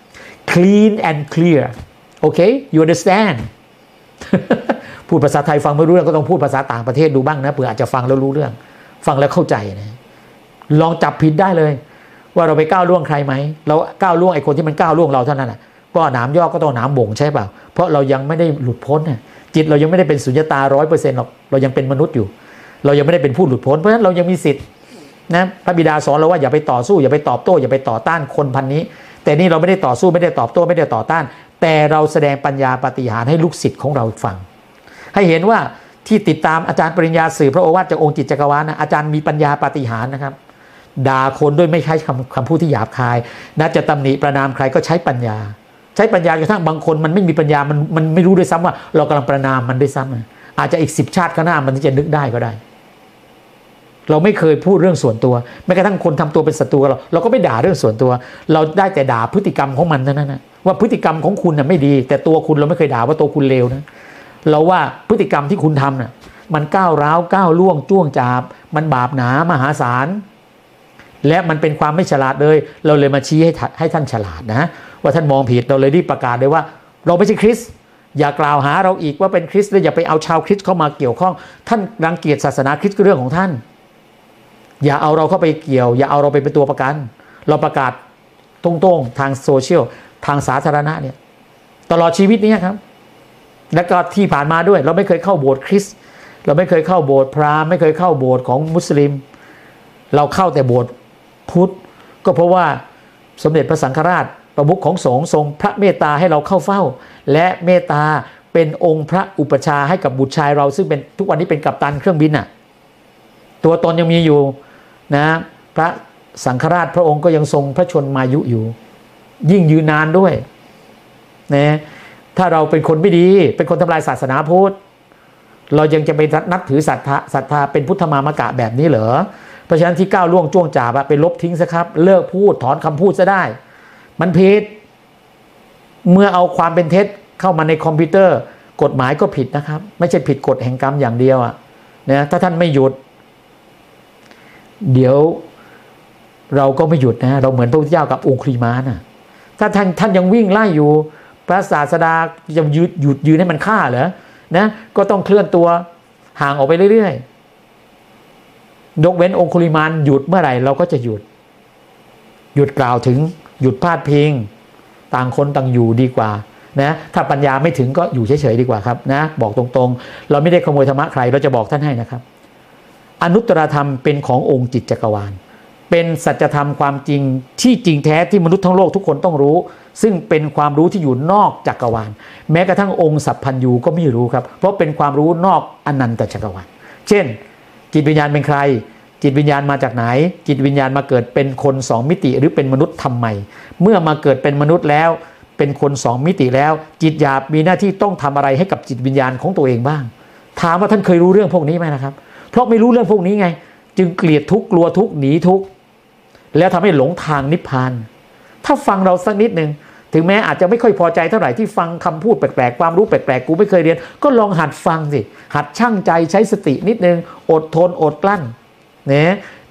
Speaker 1: clean and clear โอเค you understand พูดภาษาไทยฟังไม่รู้เรื่องก็ต้องพูดภาษาต่างประเทศดูบ้างนะเผื่ออาจจะฟังแล้วรู้เรื่องฟังแล้วเข้าใจนะลองจับผิดได้เลยว่าเราไปก้าวล่วงใครไหมเราก้าวล่วงไอ้คนที่มันก้าวล่วงเราเท่านั้นน่ะก็หนามย่อก็ต้องหนามบ่งใช่เปล่าเพราะเรายังไม่ได้หลุดพ้นน่ะจิตเรายังไม่ได้เป็นสุญญตา ร้อยเปอร์เซ็นต์ หรอกเรายังเป็นมนุษย์อยู่เรายังไม่ได้เป็นผู้หลุดพ้นเพราะฉะนั้นเรายังมีสิทธิ์นะพระบิดาสอนเราว่าอย่าไปต่อสู้อย่าไปตอบโต้อย่าไปต่อต้านคนพันนี้แต่นี่เราไม่ได้ต่อสู้ไม่ได้ตอบโต้ไม่ได้ต่อต้านแต่เราแสดงปัญญาปาฏิหาริย์ให้ลูกศิษย์ของเราฟังให้เห็นว่าที่ติดตามอาจารย์ปริญญาสื่อพระโอวาทจากองค์จิตจักรวาลนะอาจารย์มีปัญญาปาฏิหาริย์นะครับด่าคนด้วยไม่ใช้คำคำพูดที่หยาบคายนะจะตำหนิประณามใครก็ใช้ปัญญาใช้ปัญญากระทั่งบางคนมันไม่มีปัญญามันมันไม่รู้ด้วยซ้ำว่าเรากำลังประณามมันด้วยซ้ำอาจจะอีกสิบชาติข้างหน้ามันจะนึกได้ก็ได้เราไม่เคยพูดเรื่องส่วนตัวแม้กระทั่งคนทำตัวเป็นศัตรูเราเราก็ไม่ด่าเรื่องส่วนตัวเราได้แต่ด่าพฤติกรรมของมันเท่านั้นนะว่าพฤติกรรมของคุณน่ะไม่ดีแต่ตัวคุณเราไม่เคยด่าว่าตัวคุณเลวนะเราว่าพฤติกรรมที่คุณทำน่ะมันก้าวร้าวก้าวล่วงจ้วงจาบมันบาปหนามหาศาลและมันเป็นความไม่ฉลาดเลยเราเลยมาชี้ให้ให้ท่านฉลาดนะว่าท่านมองผิดเราเลยรีบประกาศเลยว่าเราไม่ใช่คริสต์อย่ากล่าวหาเราอีกว่าเป็นคริสต์และอย่าไปเอาชาวคริสต์เข้ามาเกี่ยวข้องท่านรังเกียจศาสนาคริสต์ก็เรื่องของท่านอย่าเอาเราเข้าไปเกี่ยวอย่าเอาเราไปเป็นตัวประกันเราประกาศตรงๆทางโซเชียลทางสาธารณะเนี่ยตลอดชีวิตนี้ครับและก็ที่ผ่านมาด้วยเราไม่เคยเข้าโบสถ์คริสต์เราไม่เคยเข้าโบสถ์พราหมณ์ไม่เคยเข้าโบสถ์ของมุสลิมเราเข้าแต่โบสถ์พุทธก็เพราะว่าสมเด็จพระสังฆราชประมุขของสงฆ์ทรงพระเมตตาให้เราเข้าเฝ้าและเมตตาเป็นองค์พระอุปชาให้กับบุตรชายเราซึ่งเป็นทุกวันนี้เป็นกัปตันเครื่องบินน่ะตัวตนยังมีอยู่นะพระสังฆราชพระองค์ก็ยังทรงพระชนมายุอยู่ยิ่งยืนนานด้วยนะถ้าเราเป็นคนไม่ดีเป็นคนทำลายศาสนาพุทธเรายังจะไปนับถือศรัทธาศรัทธาเป็นพุทธมามกะแบบนี้เหรอเพราะฉะนั้นที่ก้าวล่วงจ้วงจาบไปลบทิ้งซะครับเลิกพูดถอนคำพูดซะได้มันผิดเมื่อเอาความเป็นเท็จเข้ามาในคอมพิวเตอร์กฎหมายก็ผิดนะครับไม่ใช่ผิดกฎแห่งกรรมอย่างเดียวอ่ะนะถ้าท่านไม่หยุดเดี๋ยวเราก็ไม่หยุดนะเราเหมือนพระพุทธเจ้ากับองคุลิมานนะถ้าท่านท่านยังวิ่งไล่อยู่พระศาสดาจะหยุดหยุดยืนให้มันฆ่าเหรอนะก็ต้องเคลื่อนตัวห่างออกไปเรื่อยๆยกเว้นองคุลิมานหยุดเมื่อไหร่เราก็จะหยุดหยุดกล่าวถึงหยุดพาดพิงต่างคนต่างอยู่ดีกว่านะถ้าปัญญาไม่ถึงก็อยู่เฉยๆดีกว่าครับนะบอกตรงๆเราไม่ได้ขโมยธรรมะใครเราจะบอกท่านให้นะครับอนุตตรธรรมเป็นขององค์จิตจักรวาลเป็นสัจธรรมความจริงที่จริงแท้ที่มนุษย์ทั้งโลกทุกคนต้องรู้ซึ่งเป็นความรู้ที่อยู่นอกจักรวาลแม้กระทั่งองค์สัพพัญญูก็ไม่รู้ครับเพราะเป็นความรู้นอกอนันตจักรวาลเช่นจิตวิญญาณเป็นใครจิตวิญญาณมาจากไหนจิตวิญญาณมาเกิดเป็นคนสองมิติหรือเป็นมนุษย์ทำไมเมื่อมาเกิดเป็นมนุษย์แล้วเป็นคนสองมิติแล้วจิตหยาบมีหน้าที่ต้องทำอะไรให้กับจิตวิญญาณของตัวเองบ้างถามว่าท่านเคยรู้เรื่องพวกนี้ไหมนะครับเพราะไม่รู้เรื่องพวกนี้ไงจึงเกลียดทุกข์กลัวทุกข์หนีทุกข์แล้วทำให้หลงทางนิพพานถ้าฟังเราสักนิดนึงถึงแม้อาจจะไม่ค่อยพอใจเท่าไหร่ที่ฟังคำพูดแปลกๆความรู้แปลกๆกูไม่เคยเรียนก็ลองหัดฟังสิหัดชั่งใจใช้สตินิดนึงอดทนอดกลั้นเนี่ย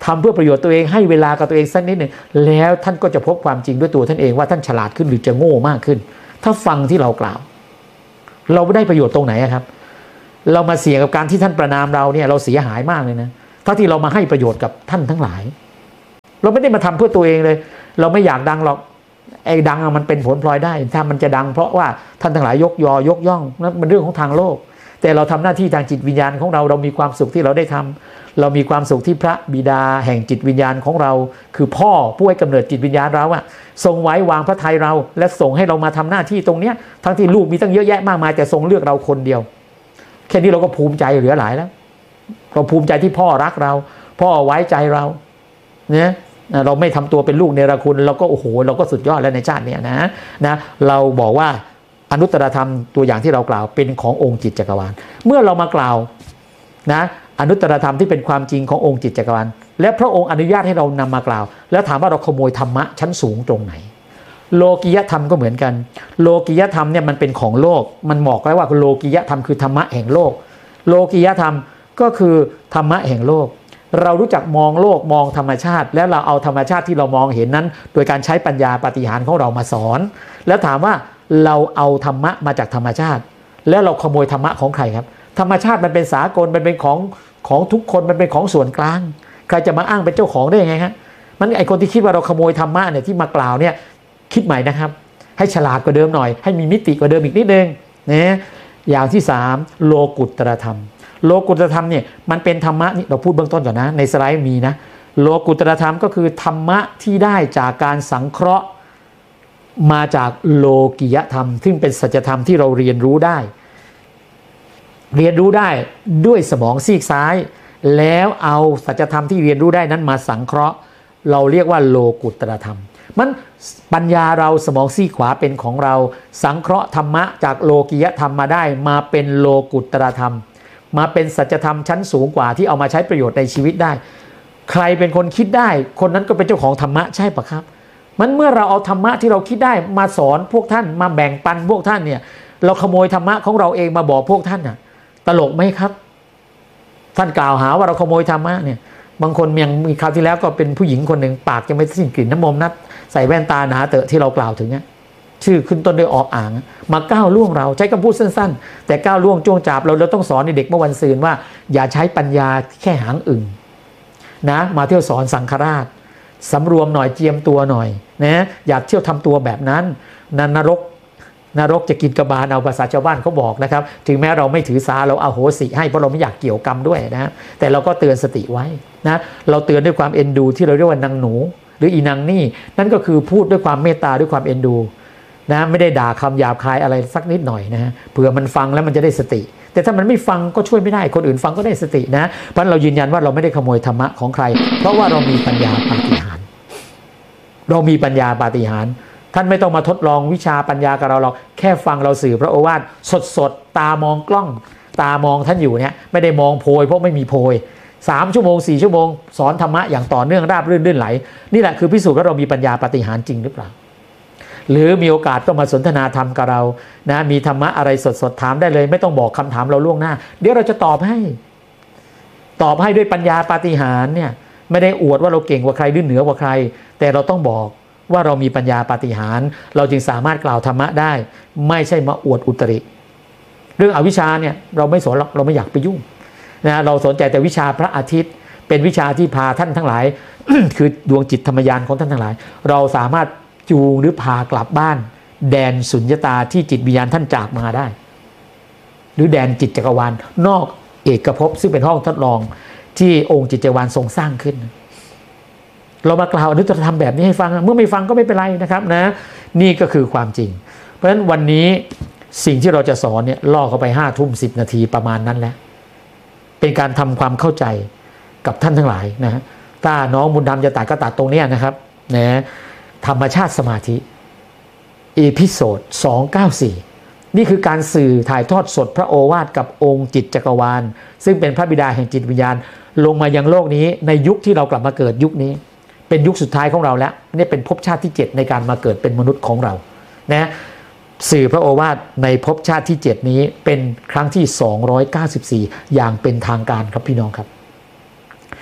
Speaker 1: ทำเพื่อประโยชน์ตัวเองให้เวลากับตัวเองสักนิดหนึ่งแล้วท่านก็จะพบความจริงด้วยตัวท่านเองว่าท่านฉลาดขึ้นหรือจะโง่มากขึ้นถ้าฟังที่เรากล่าวเราไม่ได้ประโยชน์ตรงไหนครับเรามาเสี่ยงกับการที่ท่านประนามเราเนี่ยเราเสียหายมากเลยนะถ้าที่เรามาให้ประโยชน์กับท่านทั้งหลายเราไม่ได้มาทำเพื่อตัวเองเลยเราไม่อยากดังหรอกไอ้ดังมันเป็นผลพลอยได้ถ้ามันจะดังเพราะว่าท่านทั้งหลายยกยอยกย่องนั่นเป็นเรื่องของทางโลกแต่เราทำหน้าที่ทางจิตวิญญาณของเราเรามีความสุขที่เราได้ทำเรามีความสุขที่พระบิดาแห่งจิตวิญญาณของเราคือพ่อผู้ให้กำเนิดจิตวิญญาณเราอะทรงไว้วางพระทัยเราและส่งให้เรามาทำหน้าที่ตรงเนี้ยทั้งที่ลูกมีตั้งเยอะแยะมากมายแต่ทรงเลือกเราคนเดียวแค่นี้เราก็ภูมิใจเหลือหลายแล้วเราภูมิใจที่พ่อรักเราพ่อไว้ใจเราเนี่ยเราไม่ทำตัวเป็นลูกเนรคุณเราก็โอ้โหเราก็สุดยอดแล้วในชาติเนี้ยนะนะเราบอกว่าอนุตตรธรรมตัวอย่างที่เรากล่าวเป็นขององค์จิตจักรวาลเมื่อเรามากล่าวนะอนุตตรธรรมที่เป็นความจริงขององค์จิตจักรวาลและพระองค์อนุญาตให้เรานำมากล่าวแล้วถามว่าเราขโมยธรรมะชั้นสูงตรงไหนโลกิยธรรมก็เหมือนกันโลกิยธรรมเนี่ยมันเป็นของโลกมันบอกไว้ว่าโลกิยธรรมคือธรรมะแห่งโลกโลกิยธรรมก็คือธรรมะแห่งโลกเรารู้จักมองโลกมองธรรมชาติแล้วเราเอาธรรมชาติที่เรามองเห็นนั้นโดยการใช้ปัญญาปาฏิหาริย์ของเรามาสอนแล้วถามว่าเราเอาธรรมะมาจากธรรมชาติแล้วเราขโมยธรรมะของใครครับธรรมชาติมันเป็นสากลมันเป็นของของทุกคนมันเป็นของส่วนกลางใครจะมาอ้างเป็นเจ้าของได้ยังไงฮะมันไอคนที่คิดว่าเราขโมยธรรมะเนี่ยที่มากล่าวเนี่ยคิดใหม่นะครับให้ฉลาดกว่าเดิมหน่อยให้มีมิติกว่าเดิมอีกนิดนึงนะอย่างที่สามโลกุตตรธรรมโลกุตตรธรรมเนี่ยมันเป็นธรรมะนี่เราพูดเบื้องต้นก่อนนะในสไลด์มีนะโลกุตตรธรรมก็คือธรรมะที่ได้จากการสังเคราะห์มาจากโลกิยธรรมซึ่งเป็นสัจธรรมที่เราเรียนรู้ได้เรียนรู้ได้ด้วยสมองซีกซ้ายแล้วเอาสัจธรรมที่เรียนรู้ได้นั้นมาสังเคราะห์เราเรียกว่าโลกุตตรธรรมมันปัญญาเราสมองซีกขวาเป็นของเราสังเคราะห์ธรรมะจากโลกิยธรรมมาได้มาเป็นโลกุตตรธรรมมาเป็นสัจธรรมชั้นสูงกว่าที่เอามาใช้ประโยชน์ในชีวิตได้ใครเป็นคนคิดได้คนนั้นก็เป็นเจ้าของธรรมะใช่ปะครับมันเมื่อเราเอาธรรมะที่เราคิดได้มาสอนพวกท่านมาแบ่งปันพวกท่านเนี่ยเราขโมยธรรมะของเราเองมาบอกพวกท่านน่ะตลกไหมครับท่านกล่าวหาว่าเราขโมยธรรมะเนี่ยบางคนยังมีคราวที่แล้วก็เป็นผู้หญิงคนหนึ่งปากยังไม่สิ้นกลิ่นน้ำมนต์นัดใส่แว่นตาหนาเตอะที่เรากล่าวถึงเนี่ยชื่อขึ้นต้นด้วยออ่างมาก้าวล่วงเราใช้คำพูดสั้นๆแต่ก้าวล่วงจ้วงจับเราเราต้องสอนในเด็กเมื่อวันซืนว่าอย่าใช้ปัญญาแค่หางอึ่งนะมาเที่ยวสอนสังฆราชสำรวมหน่อยเจียมตัวหน่อยนะอย่าเที่ยวทำตัวแบบนั้นนันนรกนรกจะกินกบาลเอาภาษาชาวบ้านเขาบอกนะครับถึงแม้เราไม่ถือสาเราเอาโหสิให้เพราะเราไม่อยากเกี่ยวกรรมด้วยนะแต่เราก็เตือนสติไว้นะเราเตือนด้วยความเอ็นดูที่เราเรียกว่านางหนูหรืออีนางนี่นั่นก็คือพูดด้วยความเมตตาด้วยความเอ็นดูนะไม่ได้ด่าคำหยาบคายอะไรสักนิดหน่อยนะเผื่อมันฟังแล้วมันจะได้สติแต่ถ้ามันไม่ฟังก็ช่วยไม่ได้คนอื่นฟังก็ได้สตินะเพราะเรายืนยันว่าเราไม่ได้ขโมยธรรมะของใครเพราะว่าเรามีปัญญาปาฏิหาริย์เรามีปัญญาปาฏิหาริย์ท่านไม่ต้องมาทดลองวิชาปัญญากับเราเราแค่ฟังเราสื่อพระโอวาทสดๆตามองกล้องตามองท่านอยู่เนี่ยไม่ได้มองโพยเพราะไม่มีโพยสามชั่วโมงสี่ชั่วโมงสอนธรรมะอย่างต่อเนื่องราบรื่นลื่นไหลนี่แหละคือพิสูจน์ว่าเรามีปัญญาปาฏิหาริย์จริงหรือเปล่าหรือมีโอกาสต้องมาสนทนาธรรมกับเรานะมีธรรมะอะไรสดๆถามได้เลยไม่ต้องบอกคำถามเราล่วงหน้าเดี๋ยวเราจะตอบให้ตอบให้ด้วยปัญญาปาฏิหาริย์เนี่ยไม่ได้อวดว่าเราเก่งกว่าใครหรือเหนือกว่าใครแต่เราต้องบอกว่าเรามีปัญญาปาฏิหาริย์เราจึงสามารถกล่าวธรรมะได้ไม่ใช่มาอวดอุตริเรื่องอวิชชาเนี่ยเราไม่สนหรอกเราไม่อยากไปยุ่งนะเราสนใจแต่วิชาพระอาทิตย์เป็นวิชาที่พาท่านทั้งหลาย คือดวงจิตธรรมญาณของท่านทั้งหลายเราสามารถจูงหรือพากลับบ้านแดนสุญญตาที่จิตวิญญาณท่านจากมาได้หรือแดนจิตจักรวาลนอกเอกภพซึ่งเป็นห้องทดลองที่องค์จิตจักรวาลทรงสร้างขึ้นเรามากล่าวอนุตตรธรรมแบบนี้ให้ฟังเมื่อไม่ฟังก็ไม่เป็นไรนะครับนะนี่ก็คือความจริงเพราะฉะนั้นวันนี้สิ่งที่เราจะสอนเนี่ยล่อเข้าไปห้าทุ่มสิบนาทีประมาณนั้นแหละเป็นการทำความเข้าใจกับท่านทั้งหลายนะถ้าน้องบุญธรรมจะตัดก็ตัดตรงนี้นะครับนะธรรมชาติสมาธิเอพิโซดสองร้อยเก้าสิบสี่นี่คือการสื่อถ่ายทอดสดพระโอวาทกับองค์จิตจักรวาลซึ่งเป็นพระบิดาแห่งจิตวิญญาณลงมายังโลกนี้ในยุคที่เรากลับมาเกิดยุคนี้เป็นยุคสุดท้ายของเราแล้วนี่เป็นภพชาติที่เจ็ดในการมาเกิดเป็นมนุษย์ของเรานะสื่อพระโอวาทในภพชาติที่เจ็ดนี้เป็นครั้งที่สองร้อยเก้าสิบสี่อย่างเป็นทางการครับพี่น้องครับ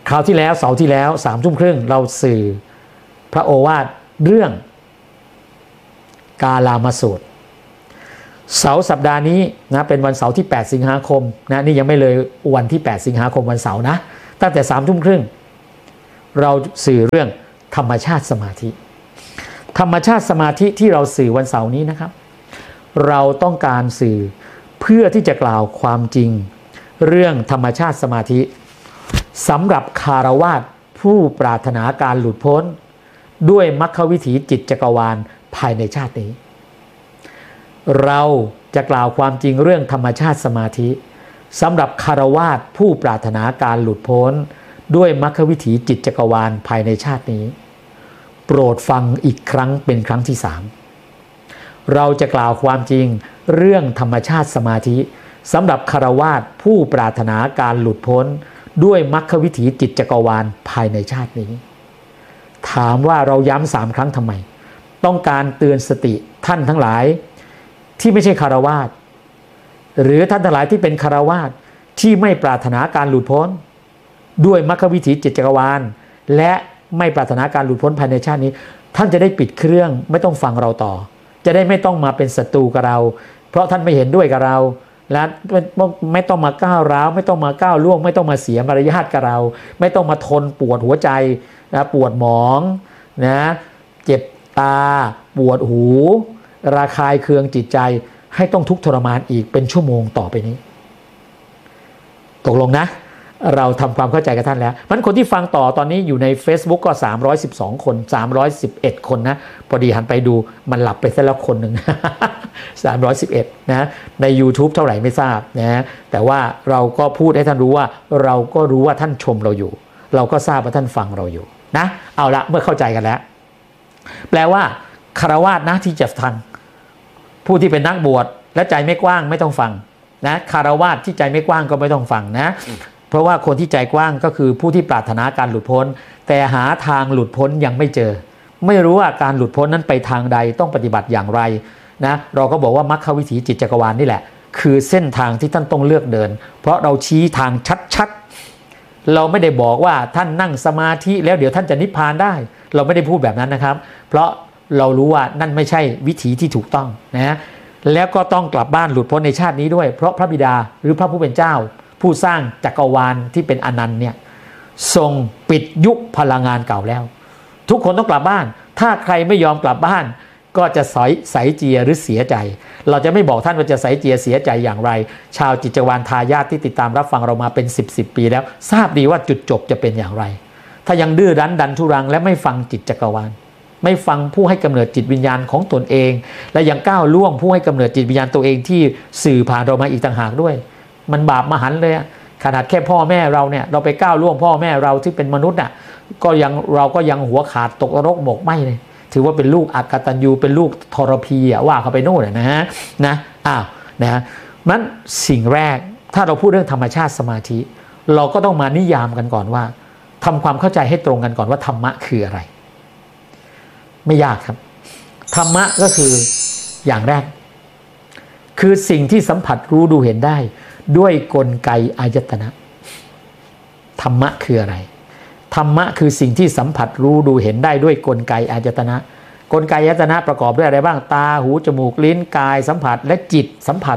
Speaker 1: คราวที่แล้วเสาร์ที่แล้วสามทุ่มครึ่งเราสื่อพระโอวาทเรื่องกาลามสูตรเสาร์สัปดาห์นี้นะเป็นวันเสาร์ที่แปดสิงหาคมนะนี่ยังไม่เลยวันที่แปดสิงหาคมวันเสาร์นะตั้งแต่สามทุ่มครึ่งเราสื่อเรื่องธรรมชาติสมาธิธรรมชาติสมาธิที่เราสื่อวันเสาร์นี้นะครับเราต้องการสื่อเพื่อที่จะกล่าวความจริงเรื่องธรรมชาติสมาธิสำหรับคารวาสผู้ปรารถนาการหลุดพ้นด้วยมรรควิถีจิตจักรวาลภายในชาตินี้เราจะกล่าวความจริงเรื่องธรรมชาติสมาธิสำหรับคารวาสผู้ปรารถนาการหลุดพ้นด้วยมรรควิถีจิตจักรวาลภายในชาตินี้โปรดฟังอีกครั้งเป็นครั้งที่สามเราจะกล่าวความจริงเรื่องธรรมชาติสมาธิสำหรับคารวาสผู้ปรารถนาการหลุดพ้นด้วยมรรควิถีจิตจักรวาลภายในชาตินี้ถามว่าเราย้ำสามครั้งทำไมต้องการเตือนสติท่านทั้งหลายที่ไม่ใช่คารวาสหรือท่านทั้งหลายที่เป็นคารวาสที่ไม่ปรารถนาการหลุดพ้นด้วยมรรควิถีจิตจักรวาลและไม่ปรารถนาการหลุดพ้นภายในชาตินี้ท่านจะได้ปิดเครื่องไม่ต้องฟังเราต่อจะได้ไม่ต้องมาเป็นศัตรูกับเราเพราะท่านไม่เห็นด้วยกับเราและไม่ต้องมาก้าวร้าวไม่ต้องมาก้าวล่วงไม่ต้องมาเสียมารยาทกับเราไม่ต้องมาทนปวดหัวใจนะปวดหมองนะเจ็บตาปวดหูระคายเคืองจิตใจให้ต้องทุกข์ทรมานอีกเป็นชั่วโมงต่อไปนี้ตกลงนะเราทำความเข้าใจกับท่านแล้วมันคนที่ฟังต่อตอนนี้อยู่ใน Facebook ก็สามร้อยสิบสองคนสามร้อยสิบเอ็ดคนนะพอดีหันไปดูมันหลับไปซะแล้วคนหนึ่ง สามร้อยสิบเอ็ดนะใน YouTube เท่าไหร่ไม่ทราบนะแต่ว่าเราก็พูดให้ท่านรู้ว่าเราก็รู้ว่าท่านชมเราอยู่เราก็ทราบว่าท่านฟังเราอยู่นะเอาละเมื่อเข้าใจกันแล้วแปลว่าคฤหัสถ์นะที่จะฟังผู้ที่เป็นนักบวชและใจไม่กว้างไม่ต้องฟังนะคฤหัสถ์ที่ใจไม่กว้างก็ไม่ต้องฟังนะเพราะว่าคนที่ใจกว้างก็คือผู้ที่ปรารถนาการหลุดพ้นแต่หาทางหลุดพ้นยังไม่เจอไม่รู้ว่าการหลุดพ้นนั้นไปทางใดต้องปฏิบัติอย่างไรนะเราก็บอกว่ามรรควิถีจิตจักรวาลนี่แหละคือเส้นทางที่ท่านต้องเลือกเดินเพราะเราชี้ทางชัดๆเราไม่ได้บอกว่าท่านนั่งสมาธิแล้วเดี๋ยวท่านจะนิพพานได้เราไม่ได้พูดแบบนั้นนะครับเพราะเรารู้ว่านั่นไม่ใช่วิถีที่ถูกต้องนะแล้วก็ต้องกลับบ้านหลุดพ้นในชาตินี้ด้วยเพราะพระบิดาหรือพระผู้เป็นเจ้าผู้สร้างจักรวาลที่เป็นอนันต์เนี่ยทรงปิดยุคพลังงานเก่าแล้วทุกคนต้องกลับบ้านถ้าใครไม่ยอมกลับบ้านก็จะสอยใสเจียหรือเสียใจเราจะไม่บอกท่านว่าจะใสเจียเสียใจอย่างไรชาวจิตจักรวาลทายาทที่ติดตามรับฟังเรามาเป็นสิบสิบปีแล้วทราบดีว่าจุดจบจะเป็นอย่างไรถ้ายังดื้อรั้นดันทุรังและไม่ฟังจิตจักรวาลไม่ฟังผู้ให้กำเนิดจิตวิญญาณของตนเองและยังก้าวล่วงผู้ให้กำเนิดจิตวิญญาณตัวเองที่สื่อผ่านเรามาอีกต่างหากด้วยมันบาปมหันต์เลยขนาดแค่พ่อแม่เราเนี่ยเราไปก้าวล่วงพ่อแม่เราที่เป็นมนุษย์น่ะก็ยังเราก็ยังหัวขาดตกนรกหมกไหมเลยถือว่าเป็นลูกอกตัญญูเป็นลูกทรพีอ่ะว่าเขาไปโน่นนะฮะนะอ้าวนะนั้นสิ่งแรกถ้าเราพูดเรื่องธรรมชาติสมาธิเราก็ต้องมานิยามกันก่อนว่าทำความเข้าใจให้ตรงกันก่อนว่าธรรมะคืออะไรไม่ยากครับธรรมะก็คืออย่างแรกคือสิ่งที่สัมผัสรู้ดูเห็นได้ด้วยกลไกอายตนะธรรมะคืออะไรธรรมะคือสิ่งที่สัมผัสรู้ดูเห็นได้ด้วยกลไกอายตนะกลไกอายตนะประกอบด้วยอะไรบ้างตาหูจมูกลิ้นกายสัมผัสและจิตสัมผัส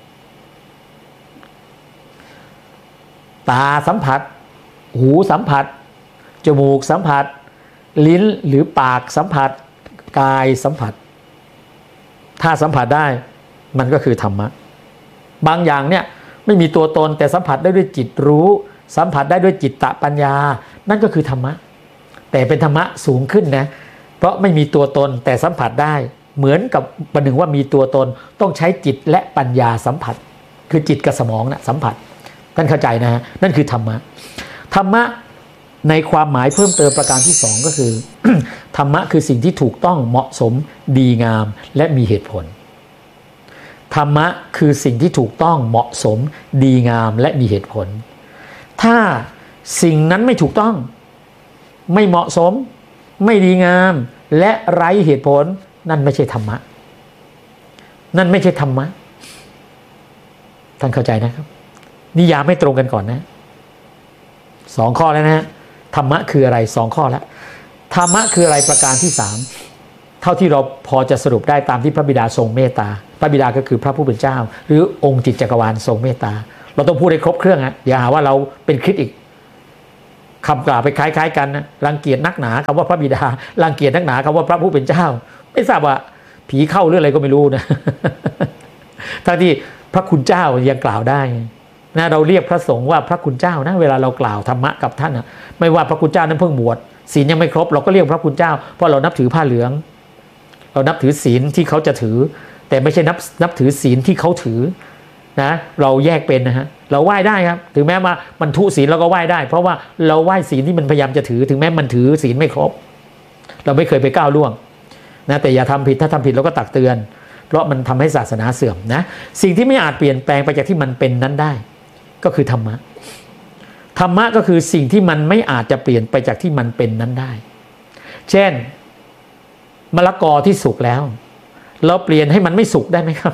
Speaker 1: ตาสัมผัสหูสัมผัสจมูกสัมผัสลิ้นหรือปากสัมผัสกายสัมผัสถ้าสัมผัสได้มันก็คือธรรมะบางอย่างเนี่ยไม่มีตัวตนแต่สัมผัสได้ด้วยจิตรู้สัมผัสได้ด้วยจิตตปัญญานั่นก็คือธรรมะแต่เป็นธรรมะสูงขึ้นนะเพราะไม่มีตัวตนแต่สัมผัสได้เหมือนกับประหนึ่งว่ามีตัวตนต้องใช้จิตและปัญญาสัมผัสคือจิตกับสมองนะสัมผัสท่านเข้าใจนะฮะนั่นคือธรรมะธรรมะในความหมายเพิ่มเติมประการที่สองก็คือ ธรรมะคือสิ่งที่ถูกต้องเหมาะสมดีงามและมีเหตุผลธรรมะคือสิ่งที่ถูกต้องเหมาะสมดีงามและมีเหตุผลถ้าสิ่งนั้นไม่ถูกต้องไม่เหมาะสมไม่ดีงามและไร้เหตุผลนั่นไม่ใช่ธรรมะนั่นไม่ใช่ธรรมะท่านเข้าใจนะครับนิยามไม่ตรงกันก่อนนะสองข้อแล้วนะฮะธรรมะคืออะไรสองข้อแล้วธรรมะคืออะไรประการที่สามเท่าที่เราพอจะสรุปได้ตามที่พระบิดาทรงเมตตาพระบิดาก็คือพระผู้เป็นเจ้าหรือองค์จิตจักรวาลทรงเมตตาเราต้องพูดให้ครบเครื่องฮะอย่าหาว่าเราเป็นคริสต์อีกคำกล่าวไปคล้ายๆกันนะรังเกียจนักหนาคำว่าพระบิดารังเกียจนักหนาคำว่าพระผู้เป็นเจ้าไม่ทราบว่าผีเข้าหรืออะไรก็ไม่รู้นะ ทั้งที่พระคุณเจ้ายังกล่าวได้นะเราเรียกพระสงฆ์ว่าพระคุณเจ้านะเวลาเรากล่าวธรรมะกับท่านนะไม่ว่าพระคุณเจ้านั้นเพิ่งบวชศีลยังไม่ครบเราก็เรียกพระคุณเจ้าเพราะเรานับถือผ้าเหลืองเรานับถือศีลที่เขาจะถือแต่ไม่ใช่นับนับถือศีลที่เขาถือนะเราแยกเป็นนะฮะเราไหว้ได้ครับถึงแม้ว่ามันทุศีลเราก็ไหว้ได้เพราะว่าเราไหว้ศีลที่มันพยายามจะถือถึงแม้มันถือศีลไม่ครบเราไม่เคยไปก้าวล่วงนะแต่อย่าทำผิดถ้าทำผิดเราก็ตักเตือนเพราะมันทำให้ศาสนาเสื่อมนะสิ่งที่ไม่อาจเปลี่ยนแปลงไปจากที่มันเป็นนั้นได้ก็คือธรรมะธรรมะก็คือสิ่งที่มันไม่อาจจะเปลี่ยนไปจากที่มันเป็นนั้นได้เช่นมะละกอที่สุกแล้วเราเปลี่ยนให้มันไม่สุกได้ไหมครับ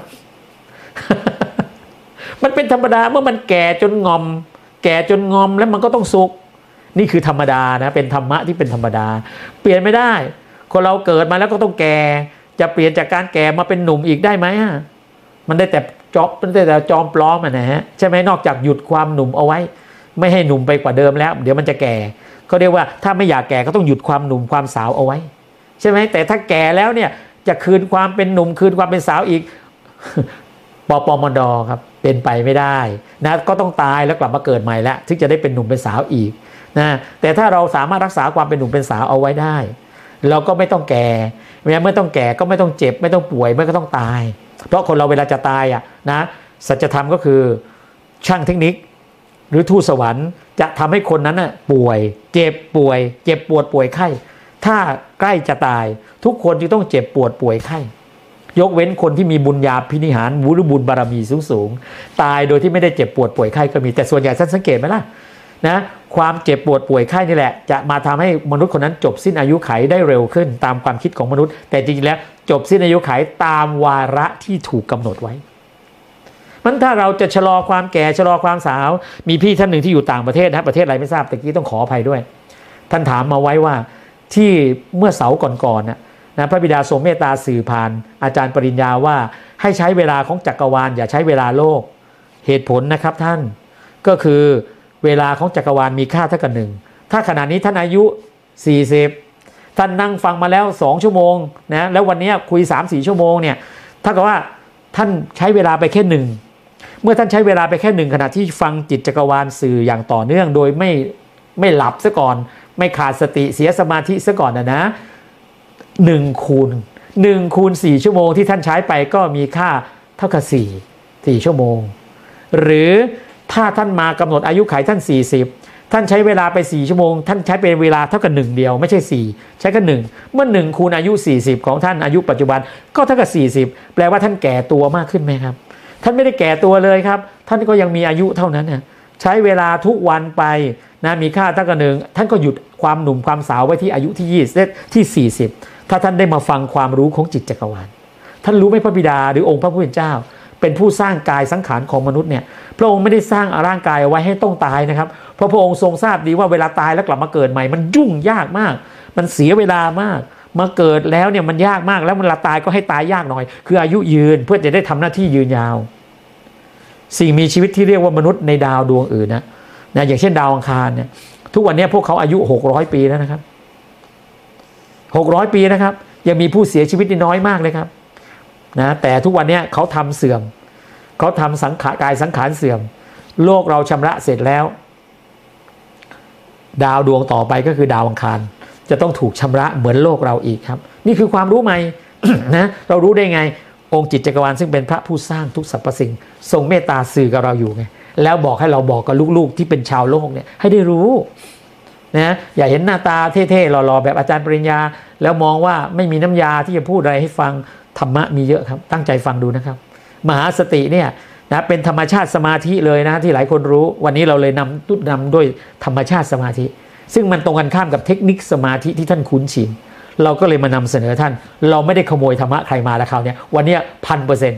Speaker 1: มันเป็นธรรมดาเมื่อมันแก่จนงอมแก่จนงอมแล้วมันก็ต้องสุกนี่คือธรรมดานะเป็นธรรมะที่เป็นธรรมดาเปลี่ยนไม่ได้คนเราเกิดมาแล้วก็ต้องแก่จะเปลี่ยนจากการแก่มาเป็นหนุ่มอีกได้ไหมมันได้แต่จอบมันได้แต่จอมปลอมอ่ะนะฮะใช่ไหมนอกจากหยุดความหนุ่มเอาไว้ไม่ให้หนุ่มไปกว่าเดิมแล้วเดี๋ยวมันจะแก่เขาเรียกว่าถ้าไม่อยากแก่ก็ต้องหยุดความหนุ่มความสาวเอาไว้ใช่ไหมแต่ถ้าแก่แล้วเนี่ยจะคืนความเป็นหนุ่มคืนความเป็นสาวอีก ปปมดครับเป็นไปไม่ได้นะก็ต้องตายแล้วกลับมาเกิดใหม่แล้วถึงจะได้เป็นหนุ่มเป็นสาวอีกนะแต่ถ้าเราสามารถรักษาความเป็นหนุ่มเป็นสาวเอาไว้ได้เราก็ไม่ต้องแก่เมื่อต้องแก่ก็ไม่ต้องเจ็บไม่ต้องป่วยไม่ก็ต้องตายเพราะคนเราเวลาจะตายอ่ะนะสัจธรรมก็คือช่างเทคนิคหรือทูตสวรรค์จะทำให้คนนั้นน่ะป่วยเจ็บป่วยเจ็บปวดป่วยไข้ถ้าใกล้จะตายทุกคนจึงต้องเจ็บปวดป่วยไข้ยกเว้นคนที่มีบุญญาภินิหารบุญบุญบารมีสูงสูงตายโดยที่ไม่ได้เจ็บปวดป่วยไข้ก็มีแต่ส่วนใหญ่ท่านสังเกตไหมล่ะนะความเจ็บปวดป่วยไข้นี่แหละจะมาทำให้มนุษย์คนนั้นจบสิ้นอายุขัยได้เร็วขึ้นตามความคิดของมนุษย์แต่จริงๆแล้วจบสิ้นอายุขัยตามวาระที่ถูกกำหนดไว้มันถ้าเราจะชะลอความแก่ชะลอความสาวมีพี่ท่านหนึ่งที่อยู่ต่างประเทศนะประเทศอะไรไม่ทราบแต่กี้ต้องขออภัยด้วยท่านถามมาไว้ว่าที่เมื่อเสาร์ก่อนๆนะนะพระบิดาทรงเมตตาสื่อผ่านอาจารย์ปริญญาว่าให้ใช้เวลาของจักรวาลอย่าใช้เวลาโลกเหตุผลนะครับท่านก็คือเวลาของจักรวาลมีค่าเท่ากันหนึ่งถ้าขณะนี้ท่านอายุสี่สิบท่านนั่งฟังมาแล้วสองชั่วโมงนะแล้ววันนี้คุย สามถึงสี่ ชั่วโมงเนี่ยถ้ากับว่าท่านใช้เวลาไปแค่หนึ่งเมื่อท่านใช้เวลาไปแค่หนึ่งขณะที่ฟังจิตจักรวาลสื่ออย่างต่อเนื่องโดยไม่ไม่หลับซะก่อนไม่ขาดสติเสียสมาธิซะก่อนนะนะหนึ่งคูณหนึ่งคูณสี่ชั่วโมงที่ท่านใช้ไปก็มีค่าเท่ากับสี่ สี่ชั่วโมงหรือถ้าท่านมากำหนดอายุขัยท่านสี่สิบท่านใช้เวลาไปสี่ชั่วโมงท่านใช้เป็นเวลาเท่ากับหนึ่งเดียวไม่ใช่สี่ใช้กันหนึ่งเมื่อหนึ่งคูณอายุสี่สิบของท่านอายุปัจจุบันก็เท่ากับสี่สิบแปลว่าท่านแก่ตัวมากขึ้นไหมครับท่านไม่ได้แก่ตัวเลยครับท่านก็ยังมีอายุเท่านั้นนะใช้เวลาทุกวันไปนะมีค่าเท่ากับหนึ่งท่านก็หยุดความหนุ่มความสาวไว้ที่อายุที่ยี่สิบที่สี่สิบถ้าท่านได้มาฟังความรู้ของจิตจักรวาลท่านรู้ไหมพระบิดาหรือองค์พระผู้เป็นเจ้าเป็นผู้สร้างกายสังขารของมนุษย์เนี่ยพระองค์ไม่ได้สร้างร่างกายเอาไว้ให้ต้องตายนะครับเพราะพระองค์ทรงทราบดีว่าเวลาตายแล้วกลับมาเกิดใหม่มันยุ่งยากมากมันเสียเวลามากมาเกิดแล้วเนี่ยมันยากมากแล้วเวลาตายก็ให้ตายยากหน่อยคืออายุยืนเพื่อจะได้ทำหน้าที่ยืนยาวสิ่งมีชีวิตที่เรียกว่ามนุษย์ในดาวดวงอื่นนะนะอย่างเช่นดาวอังคารเนี่ยทุกวันนี้พวกเขาอายุหกร้อยปีแล้วนะครับหกร้อยปีนะครับยังมีผู้เสียชีวิตน้อยมากเลยครับนะแต่ทุกวันนี้เขาทำเสื่อมเขาทำสังขารกายสังขารเสื่อมโลกเราชำระเสร็จแล้วดาวดวงต่อไปก็คือดาวอังคารจะต้องถูกชำระเหมือนโลกเราอีกครับนี่คือความรู้ใหม่ นะเรารู้ได้ไงองค์จิตจักรวาลซึ่งเป็นพระผู้สร้างทุกสรรพสิ่งทรงเมตตาสื่อกับเราอยู่ไงแล้วบอกให้เราบอกกับลูกๆที่เป็นชาวโลกเนี่ยให้ได้รู้นะอย่าเห็นหน้าตาเท่ๆหล่อๆแบบอาจารย์ปริญญาแล้วมองว่าไม่มีน้ำยาที่จะพูดอะไรให้ฟังธรรมะมีเยอะครับตั้งใจฟังดูนะครับมหาสติเนี่ยนะเป็นธรรมชาติสมาธิเลยนะที่หลายคนรู้วันนี้เราเลยนำตุ้นำด้วยธรรมชาติสมาธิซึ่งมันตรงกันข้ามกับเทคนิคสมาธิที่ท่านคุ้นชินเราก็เลยมานำเสนอท่านเราไม่ได้ขโมยธรรมะใครมาแล้วคราวนี้วันนี้พันเปอร์เซ็นต์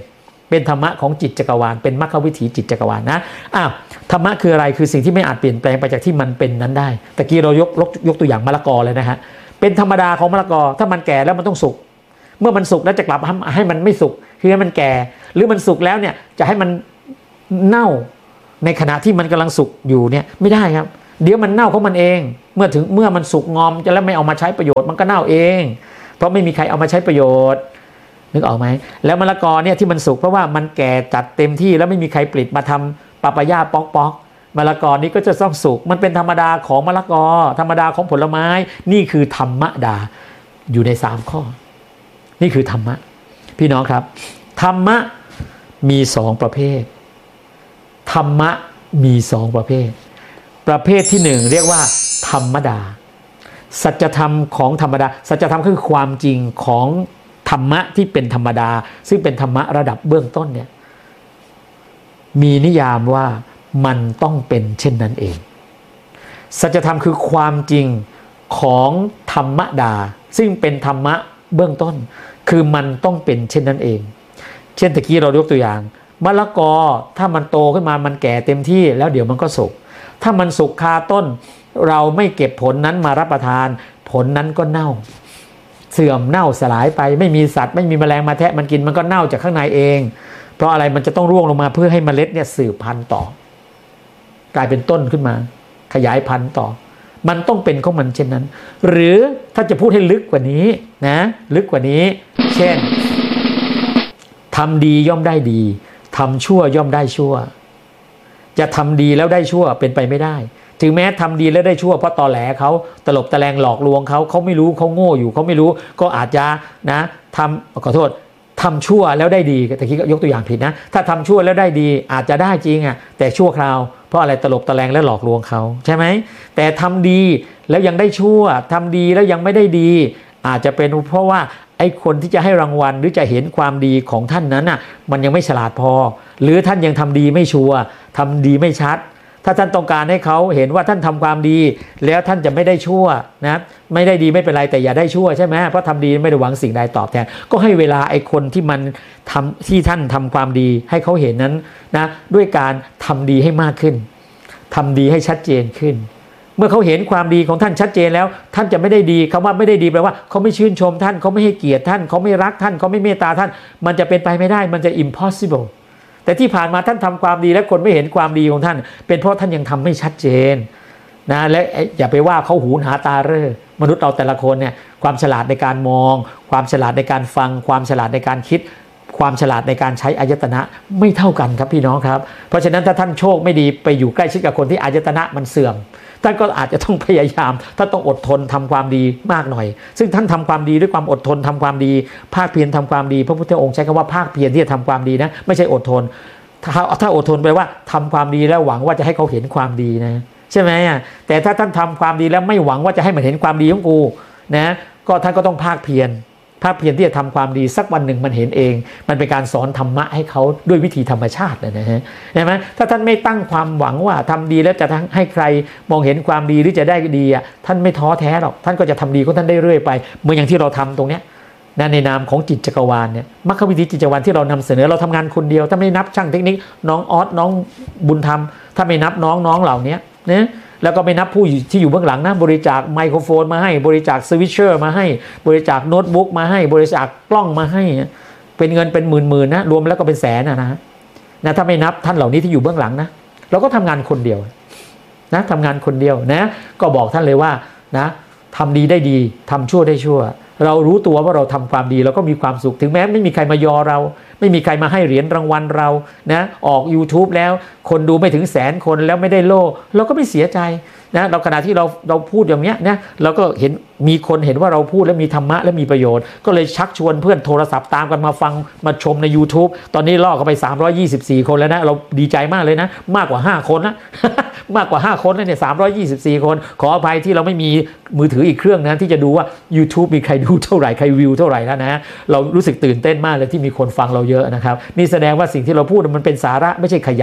Speaker 1: เป็นธรรมะของจิตจักรวาลเป็นมรรควิถีจิตจักรวาลนะอ้าวธรรมะคืออะไรคือสิ่งที่ไม่อาจเปลี่ยนแปลงไปจากที่มันเป็นนั้นได้ตะกี้เรายกยกตัวอย่างมะละกอเลยนะฮะเป็นธรรมดาของมะละกอถ้ามันแก่แล้วมันต้องสุกเมื่อมันสุกแล้วจะกลับให้มันไม่สุกคือให้มันแก่หรือมันสุกแล้วเนี่ยจะให้มันเน่าในขณะที่มันกำลังสุกอยู่เนี่ยไม่ได้ครับเดี๋ยวมันเน่าของมันเองเมื่อถึงเมื่อมันสุกงอมจะแล้วไม่เอามาใช้ประโยชน์มันก็เน่าเองเพราะไม่มีใครเอามาใช้ประโยชน์นึกออกไหมแล้วมะละกอเนี่ยที่มันสุกเพราะว่ามันแก่จัดเต็มที่แล้วไม่มีใครปลิดมาทำปาปายาป๊อกป๊อกมะละกอนี้ก็จะต้องสุกมันเป็นธรรมดาของมะละกอธรรมดาของผลไม้นี่คือธรรมดาอยู่ในสามข้อนี่คือธรรมะพี่น้องครับธรรมะมีสองประเภทธรรมะมีสองประเภทประเภทที่หนึ่งเรียกว่าธรรมดาสัจธรรมของธรรมดาสัจธรรมคือความจริงของธรรมะที่เป็นธรรมดาซึ่งเป็นธรรมะระดับเบื้องต้นเนี่ยมีนิยามว่ามันต้องเป็นเช่นนั้นเองสัจธรรมคือความจริงของธรรมดาซึ่งเป็นธรรมะเบื้องต้นคือมันต้องเป็นเช่นนั้นเองเช่นตะกี้เรายกตัวอย่างมะละกอถ้ามันโตขึ้นมามันแก่เต็มที่แล้วเดี๋ยวมันก็สุกถ้ามันสุกคาต้นเราไม่เก็บผลนั้นมารับประทานผลนั้นก็เน่าเสื่อมเน่าสลายไปไม่มีสัตว์ไม่มีแมลงมาแทะมันกินมันก็เน่าจากข้างในเองเพราะอะไรมันจะต้องร่วงลงมาเพื่อให้เมล็ดเนี่ยสืบพันธุ์ต่อกลายเป็นต้นขึ้นมาขยายพันธุ์ต่อมันต้องเป็นของมันเช่นนั้นหรือถ้าจะพูดให้ลึกกว่านี้นะลึกกว่านี้เช่นทำดีย่อมได้ดีทำชั่วย่อมได้ชั่วจะทำดีแล้วได้ชั่วเป็นไปไม่ได้ถึงแม้ทำดีแล้วได้ชั่วเพราะตอแหลเขาตลบตะแลงหลอกลวงเขาเขาไม่รู้เขาโง่อยู่เขาไม่รู้ก็อาจจะนะทำขอโทษทำชั่วแล้วได้ดีแต่กี้ก็ยกตัวอย่างผิดนะถ้าทำชั่วแล้วได้ดีอาจจะได้จริงอ่ะแต่ชั่วคราวเพราะอะไรตลบตะแลงและหลอกลวงเขาใช่ไหมแต่ทำดีแล้วยังได้ชั่วทำดีแล้วยังไม่ได้ดีอาจจะเป็นเพราะว่าไอ้คนที่จะให้รางวัลหรือจะเห็นความดีของท่านนั้นน่ะมันยังไม่ฉลาดพอหรือท่านยังทำดีไม่ชัวร์ทำดีไม่ชัดถ้าท่านต้องการให้เขาเห็นว่าท่านทำความดีแล้วท่านจะไม่ได้ชั่วนะไม่ได้ดีไม่เป็นไรแต่อย่าได้ชั่วใช่ไหมเพราะทำดีไม่ได้หวังสิ่งใดตอบแทนก็ให้เวลาไอ้คนที่มันทำที่ท่านทำความดีให้เขาเห็นนั้นนะด้วยการทำดีให้มากขึ้นทำดีให้ชัดเจนขึ้นเมื่อเขาเห็นความดีของท่านชัดเจนแล้วท่านจะไม่ได้ดีคำว่าไม่ได้ดีแปลว่าเขาไม่ชื่นชมท่านเขาไม่ให้เกียรติท่านเขาไม่รักท่านเขาไม่เมตตาท่านมันจะเป็นไปไม่ได้มันจะ impossible แต่ที่ผ่านมาท่านทำความดีและคนไม่เห็นความดีของท่านเป็นเพราะท่านยังทำไม่ชัดเจนนะและอย่าไปว่าเขาหูหาตาเร่อมนุษย์เราแต่ละคนเนี่ยความฉลาดในการมองความฉลาดในการฟังความฉลาดในการคิดความฉลาดในการใช้อายตนะไม่เท่ากันครับพี่น้องครับเพราะฉะนั้นถ้าท่านโชคไม่ดีไปอยู่ใกล้ชิดกับคนที่อายตนะมันเสื่อมท่านก็อาจจะต้องพยายามท่านต้องอดทนทำความดีมากหน่อยซึ่งท่านทำความดีด้วยความอดทนทำความดีภาคเพียรทำความดีพระพุทธองค์ใช้คำว่าภาคเพียรที่จะทำความดีนะไม่ใช่อดทนถ้าถ้าอดทนแปลว่าทำความดีแล้วหวังว่าจะให้เขาเห็นความดีนะใช่ไหมแต่ถ้าท่านทำความดีแล้วไม่หวังว่าจะให้มันเห็นความดีของกูนะก็ท่านก็ต้องภาคเพียรภาคเพียรที่จะทำความดีสักวันหนึ่งมันเห็นเองมันเป็นการสอนธรรมะให้เขาด้วยวิธีธรรมชาตินะฮะใช่ไหมถ้าท่านไม่ตั้งความหวังว่าทำดีแล้วจะให้ใครมองเห็นความดีหรือจะได้ดีอ่ะท่านไม่ท้อแท้หรอกท่านก็จะทำดีของท่านได้เรื่อยไปเหมือนอย่างที่เราทำตรงเนี้ยนะในนามของจิตจักรวาลเนี่ยมรรควิธีจิตจักรวาลที่เรานำเสนอเราทำงานคนเดียวถ้าไม่นับช่างเทคนิคน้องออสน้องบุญธรรมถ้าไม่นับน้องน้องเหล่านี้นะแล้วก็ไม่นับผู้ที่อยู่เบื้องหลังนะบริจาคไมโครโฟนมาให้บริจาคสวิตเชอร์มาให้บริจาคโน้ตบุ๊กมาให้บริจาคกล้องมาให้เป็นเงินเป็นหมื่นๆนะรวมแล้วก็เป็นแสนนะนะนะถ้าไม่นับท่านเหล่านี้ที่อยู่เบื้องหลังนะเราก็ทำงานคนเดียวนะทำงานคนเดียวนะก็บอกท่านเลยว่านะทำดีได้ดีทำชั่วได้ชั่วเรารู้ตัวว่าเราทำความดีเราก็มีความสุขถึงแม้ไม่มีใครมายอเราไม่มีใครมาให้เหรียญรางวัลเรานะออก YouTube แล้วคนดูไม่ถึงแสนคนแล้วไม่ได้โล่เราก็ไม่เสียใจนะเราขณะที่เราเราพูดอย่างเนี้ยนะเราก็เห็นมีคนเห็นว่าเราพูดแล้วมีธรรมะและมีประโยชน์ก็เลยชักชวนเพื่อนโทรศัพท์ตามกันมาฟังมาชมใน YouTube ตอนนี้ล่อเข้าไปสามร้อยยี่สิบสี่คนแล้วนะเราดีใจมากเลยนะมากกว่าห้าคนนะ มากกว่าห้าคนแล้วเนี่ยสามร้อยยี่สิบสี่คนขออภัยที่เราไม่มีมือถืออีกเครื่องนะที่จะดูว่า YouTube มีใครดูเท่าไหร่ใครวิวเท่าไหร่แล้วนะเรารู้สึกตื่นเต้นมากเลยที่มีคนฟังเราเยอะนะครับนี่แสดงว่าสิ่งที่เราพูดมันเป็นสาระไม่ใช่ขยะ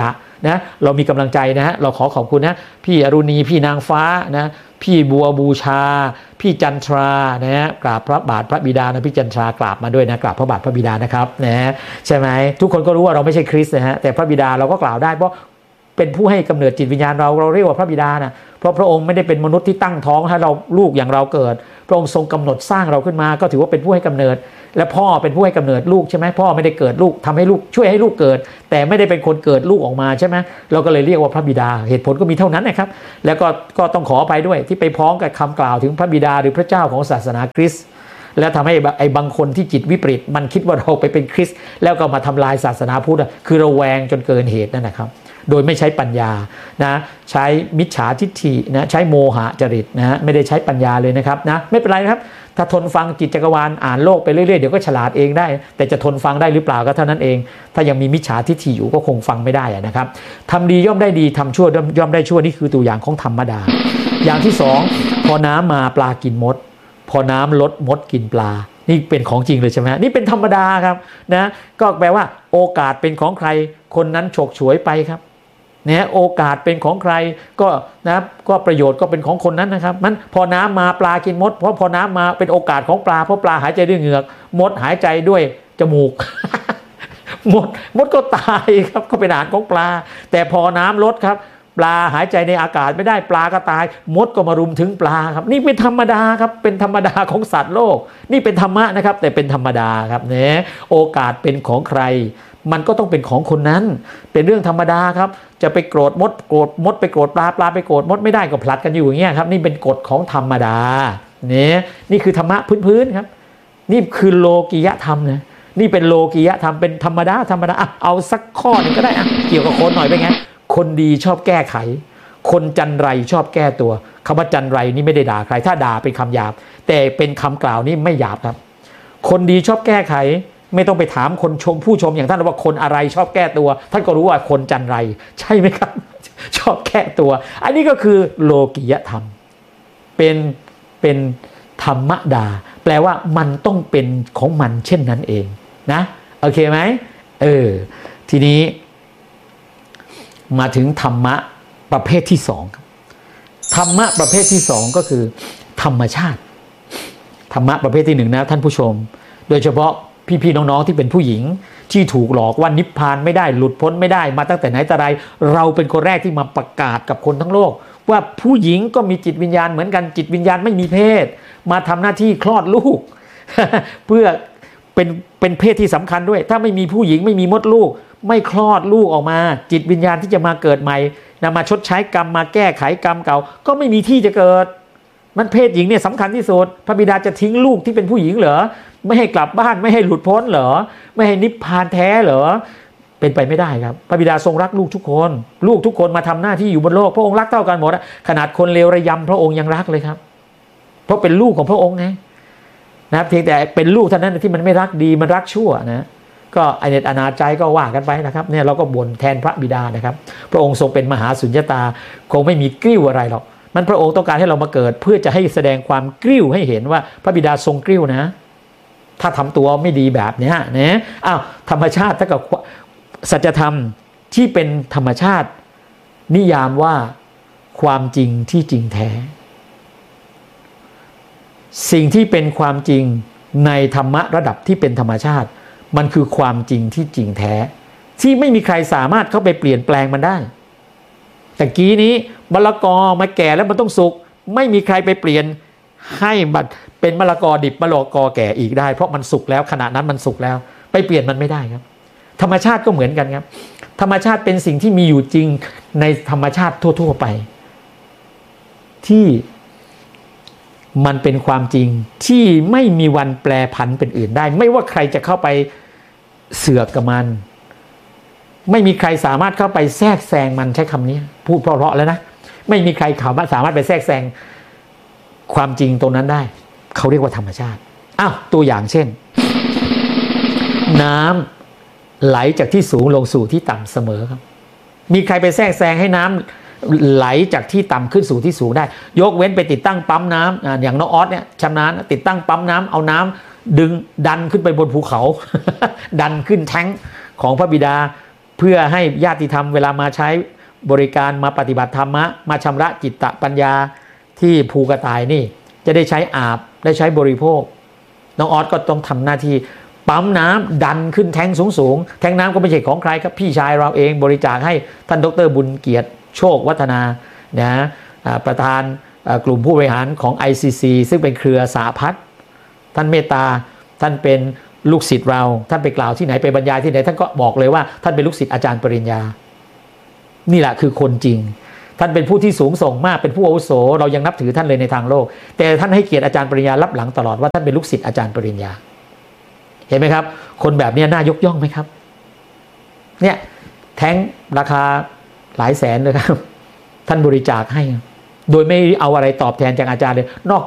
Speaker 1: นะเรามีกำลังใจนะฮะเราขอขอบคุณนะพี่อรุณีพี่นางฟ้านะพี่บัวบูชาพี่จันทรานะฮะกราบพระบาทพระบิดานะพี่จันทรากราบมาด้วยนะกราบพระบาทพระบิดานะครับนะใช่ไหมทุกคนก็รู้ว่าเราไม่ใช่คริสต์นะฮะแต่พระบิดาเราก็กล่าวได้เพราะเป็นผู้ให้กำเนิดจิตวิญญาณเราเราเรียกว่าพระบิดานะเพราะพระองค์ไม่ได้เป็นมนุษย์ที่ตั้งท้องให้เราลูกอย่างเราเกิดพระองค์ทรงกำหนดสร้างเราขึ้นมาก็ถือว่าเป็นผู้ให้กำเนิดและพ่อเป็นผู้ให้กำเนิดลูกใช่ไหมพ่อไม่ได้เกิดลูกทำให้ลูกช่วยให้ลูกเกิดแต่ไม่ได้เป็นคนเกิดลูกออกมาใช่ไหมเราก็เลยเรียกว่าพระบิดาเหตุผลก็มีเท่านั้นนะครับแล้วก็ก็ต้องขอไปด้วยที่ไปพ้องกับคำกล่าวถึงพระบิดาหรือพระเจ้าของศาสนาคริสต์แล้วทำให้ไอ้บางคนที่จิตวิปริตมันคิดว่าเราไปเป็นคริสต์แล้วก็มาทำลายศาสนาพุทธคือระแวงจนเกินเหตุนั่นนะครับโดยไม่ใช้ปัญญานะใช้มิจฉาทิฏฐินะใช้โมหะจริตนะฮะไม่ได้ใช้ปัญญาเลยนะครับนะไม่เป็นไรนะครับถ้าทนฟังจิตจักรวาลอ่านโลกไปเรื่อยๆเดี๋ยวก็ฉลาดเองได้แต่จะทนฟังได้หรือเปล่าก็เท่านั้นเองถ้ายังมีมิจฉาทิฏฐิอยู่ก็คงฟังไม่ได้นะครับทำดีย่อมได้ดีทำชั่วย่อมได้ชั่วนี่คือตัวอย่างของธรรมดาอย่างที่สองพอน้ำมาปลากินมดพอน้ำลดมดกินปลานี่เป็นของจริงเลยใช่ไหมนี่เป็นธรรมดาครับนะก็แปลว่าโอกาสเป็นของใครคนนั้นฉกฉวยไปครับเนี่ยโอกาสเป็นของใครก็นะก็ประโยชน์ก็เป็นของคนนั้นนะครับมันพอน้ำมาปลากินมดเพราะพอน้ำมาเป็นโอกาสของปลาเพราะปลาหายใจด้วยเหงือกมดหายใจด้วยจมูก มดมดก็ตายครับก็เป็นอาหารของปลาแต่พอน้ำลดครับปลาหายใจในอากาศไม่ได้ปลาก็ตายมดก็มารุมถึงปลาครับนี่เป็นธรรมดาครับเป็นธรรมดาของสัตว์โลกนี่เป็นธรรมะนะครับแต่เป็นธรรมดาครับเนี่ยโอกาสเป็นของใครมันก็ต้องเป็นของคนนั้นเป็นเรื่องธรรมดาครับจะไปโกรธมดโกรธมดไปโกรธปลาปลาไปโกรธมดไม่ได้ก็ผลัดกันอยู่อย่างเงี้ยครับนี่เป็นกฎของธรรมดาเนี่ยนี่คือธรรมะพื้นๆครับนี่คือโลกิยธรรมนะนี่เป็นโลกิยธรรมเป็นธรรมดาธรรมดาเอาสักข้อนึงก็ได้อะเกี่ยวกับคนหน่อยเป็นไงคนดีชอบแก้ไขคนจันไรชอบแก้ตัวคำว่าจันไรนี่ไม่ได้ด่าใครถ้าด่าเป็นคำหยาบแต่เป็นคำกล่าวนี่ไม่หยาบครับคนดีชอบแก้ไขไม่ต้องไปถามคนชมผู้ชมอย่างท่านว่าคนอะไรชอบแก้ตัวท่านก็รู้ว่าคนจันไรใช่ไหมครับชอบแก้ตัวอันนี้ก็คือโลกิยธรรมเป็นเป็นธรรมดาแปลว่ามันต้องเป็นของมันเช่นนั้นเองนะโอเคไหมเออทีนี้มาถึงธรรมะประเภทที่สองธรรมะประเภทที่สองก็คือธรรมชาติธรรมะประเภทที่หนึ่งนะท่านผู้ชมโดยเฉพาะพี่ๆน้องๆที่เป็นผู้หญิงที่ถูกหลอกว่านิพพานไม่ได้หลุดพ้นไม่ได้มาตั้งแต่ไหนแต่ไรเราเป็นคนแรกที่มาประกาศกับคนทั้งโลกว่าผู้หญิงก็มีจิตวิญญาณเหมือนกันจิตวิญญาณไม่มีเพศมาทำหน้าที่คลอดลูก เพื่อเป็นเป็นเพศที่สำคัญด้วยถ้าไม่มีผู้หญิงไม่มีมดลูกไม่คลอดลูกออกมาจิตวิญญาณที่จะมาเกิดใหม่นำมาชดใช้กรรมมาแก้ไขกรรมเก่าก็ไม่มีที่จะเกิดมันเพศหญิงเนี่ยสำคัญที่สุดพระบิดาจะทิ้งลูกที่เป็นผู้หญิงเหรอไม่ให้กลับบ้านไม่ให้หลุดพ้นเหรอไม่ให้นิพพานแท้เหรอเป็นไปไม่ได้ครับพระบิดาทรงรักลูกทุกคนลูกทุกคนมาทำหน้าที่อยู่บนโลกพระองค์รักเท่ากันหมดขนาดคนเลวระยำพระองค์ยังรักเลยครับเพราะเป็นลูกของพระองค์ไงนะเพียงแต่เป็นลูกเท่านั้นที่มันไม่รักดีมันรักชั่วนะก็ไอเน็ตอนาใจก็ว่ากันไปนะครับเนี่ยเราก็บ่นแทนพระบิดานะครับพระองค์ทรงเป็นมหาสุญญตาคงไม่มีกริ้วอะไรหรอกมันพระองค์ต้องการให้เรามาเกิดเพื่อจะให้แสดงความกริ้วให้เห็นว่าพระบิดาทรงกริ้วนะถ้าทำตัวไม่ดีแบบนี้นะอ้าวธรรมชาติถ้ากับสัจธรรมที่เป็นธรรมชาตินิยามว่าความจริงที่จริงแท้สิ่งที่เป็นความจริงในธรรมะระดับที่เป็นธรรมชาติมันคือความจริงที่จริงแท้ที่ไม่มีใครสามารถเข้าไปเปลี่ยนแปลงมันได้แต่กี้นี้มะละกอมาแก่แล้วมันต้องสุกไม่มีใครไปเปลี่ยนให้มันเป็นมะละกอดิบมะละกอแก่อีกได้เพราะมันสุกแล้วขณะนั้นมันสุกแล้วไปเปลี่ยนมันไม่ได้ครับธรรมชาติก็เหมือนกันครับธรรมชาติเป็นสิ่งที่มีอยู่จริงในธรรมชาติทั่วๆไปที่มันเป็นความจริงที่ไม่มีวันแปรผันเป็นอื่นได้ไม่ว่าใครจะเข้าไปเสือกกับมันไม่มีใครสามารถเข้าไปแทรกแซงมันใช้คำนี้พูดเพราะๆแล้วนะไม่มีใครเขาสามารถไปแทรกแซงความจริงตรงนั้นได้เขาเรียกว่าธรรมชาติอ้าวตัวอย่างเช่นน้ำไหลจากที่สูงลงสู่ที่ต่ำเสมอครับมีใครไปแทรกแซงให้น้ำไหลจากที่ต่ำขึ้นสู่ที่สูงได้ยกเว้นไปติดตั้งปั๊มน้ำอย่างน้องออสเนี่ยชำนาญติดตั้งปั๊มน้ำเอาน้ำดึงดันขึ้นไปบนภูเขา ดันขึ้นแท้งของพระบิดาพื่อให้ญาติธรรมเวลามาใช้บริการมาปฏิบัติธรรมะมาชำระจิตตปัญญาที่ภูกระต่ายนี่จะได้ใช้อาบได้ใช้บริโภคน้องออสก็ต้องทำหน้าที่ปั๊มน้ำดันขึ้นแทงสูงๆแทงน้ำก็ไม่ใช่ของใครครับพี่ชายเราเองบริจาคให้ท่านดร.บุญเกียรติโชควัฒนานะประธานกลุ่มผู้บริหารของ ไอ ซี ซี ซึ่งเป็นเครือสาพัฒน์ท่านเมตตาท่านเป็นลูกศิษย์เราท่านไปกล่าวที่ไหนไปบรรยายที่ไหนท่านก็บอกเลยว่าท่านเป็นลูกศิษย์อาจารย์ปริญญานี่แหละคือคนจริงท่านเป็นผู้ที่สูงส่งมากเป็นผู้อาวุโสเรายังนับถือท่านเลยในทางโลกแต่ท่านให้เกียรติอาจารย์ปริญญารับหลังตลอดว่าท่านเป็นลูกศิษย์อาจารย์ปริญญาเห็นไหมครับคนแบบนี้น่ายกย่องไหมครับเนี่ยแท้งราคาหลายแสนเลยครับท่านบริจาคให้โดยไม่เอาอะไรตอบแทนจากอาจารย์เลยนอก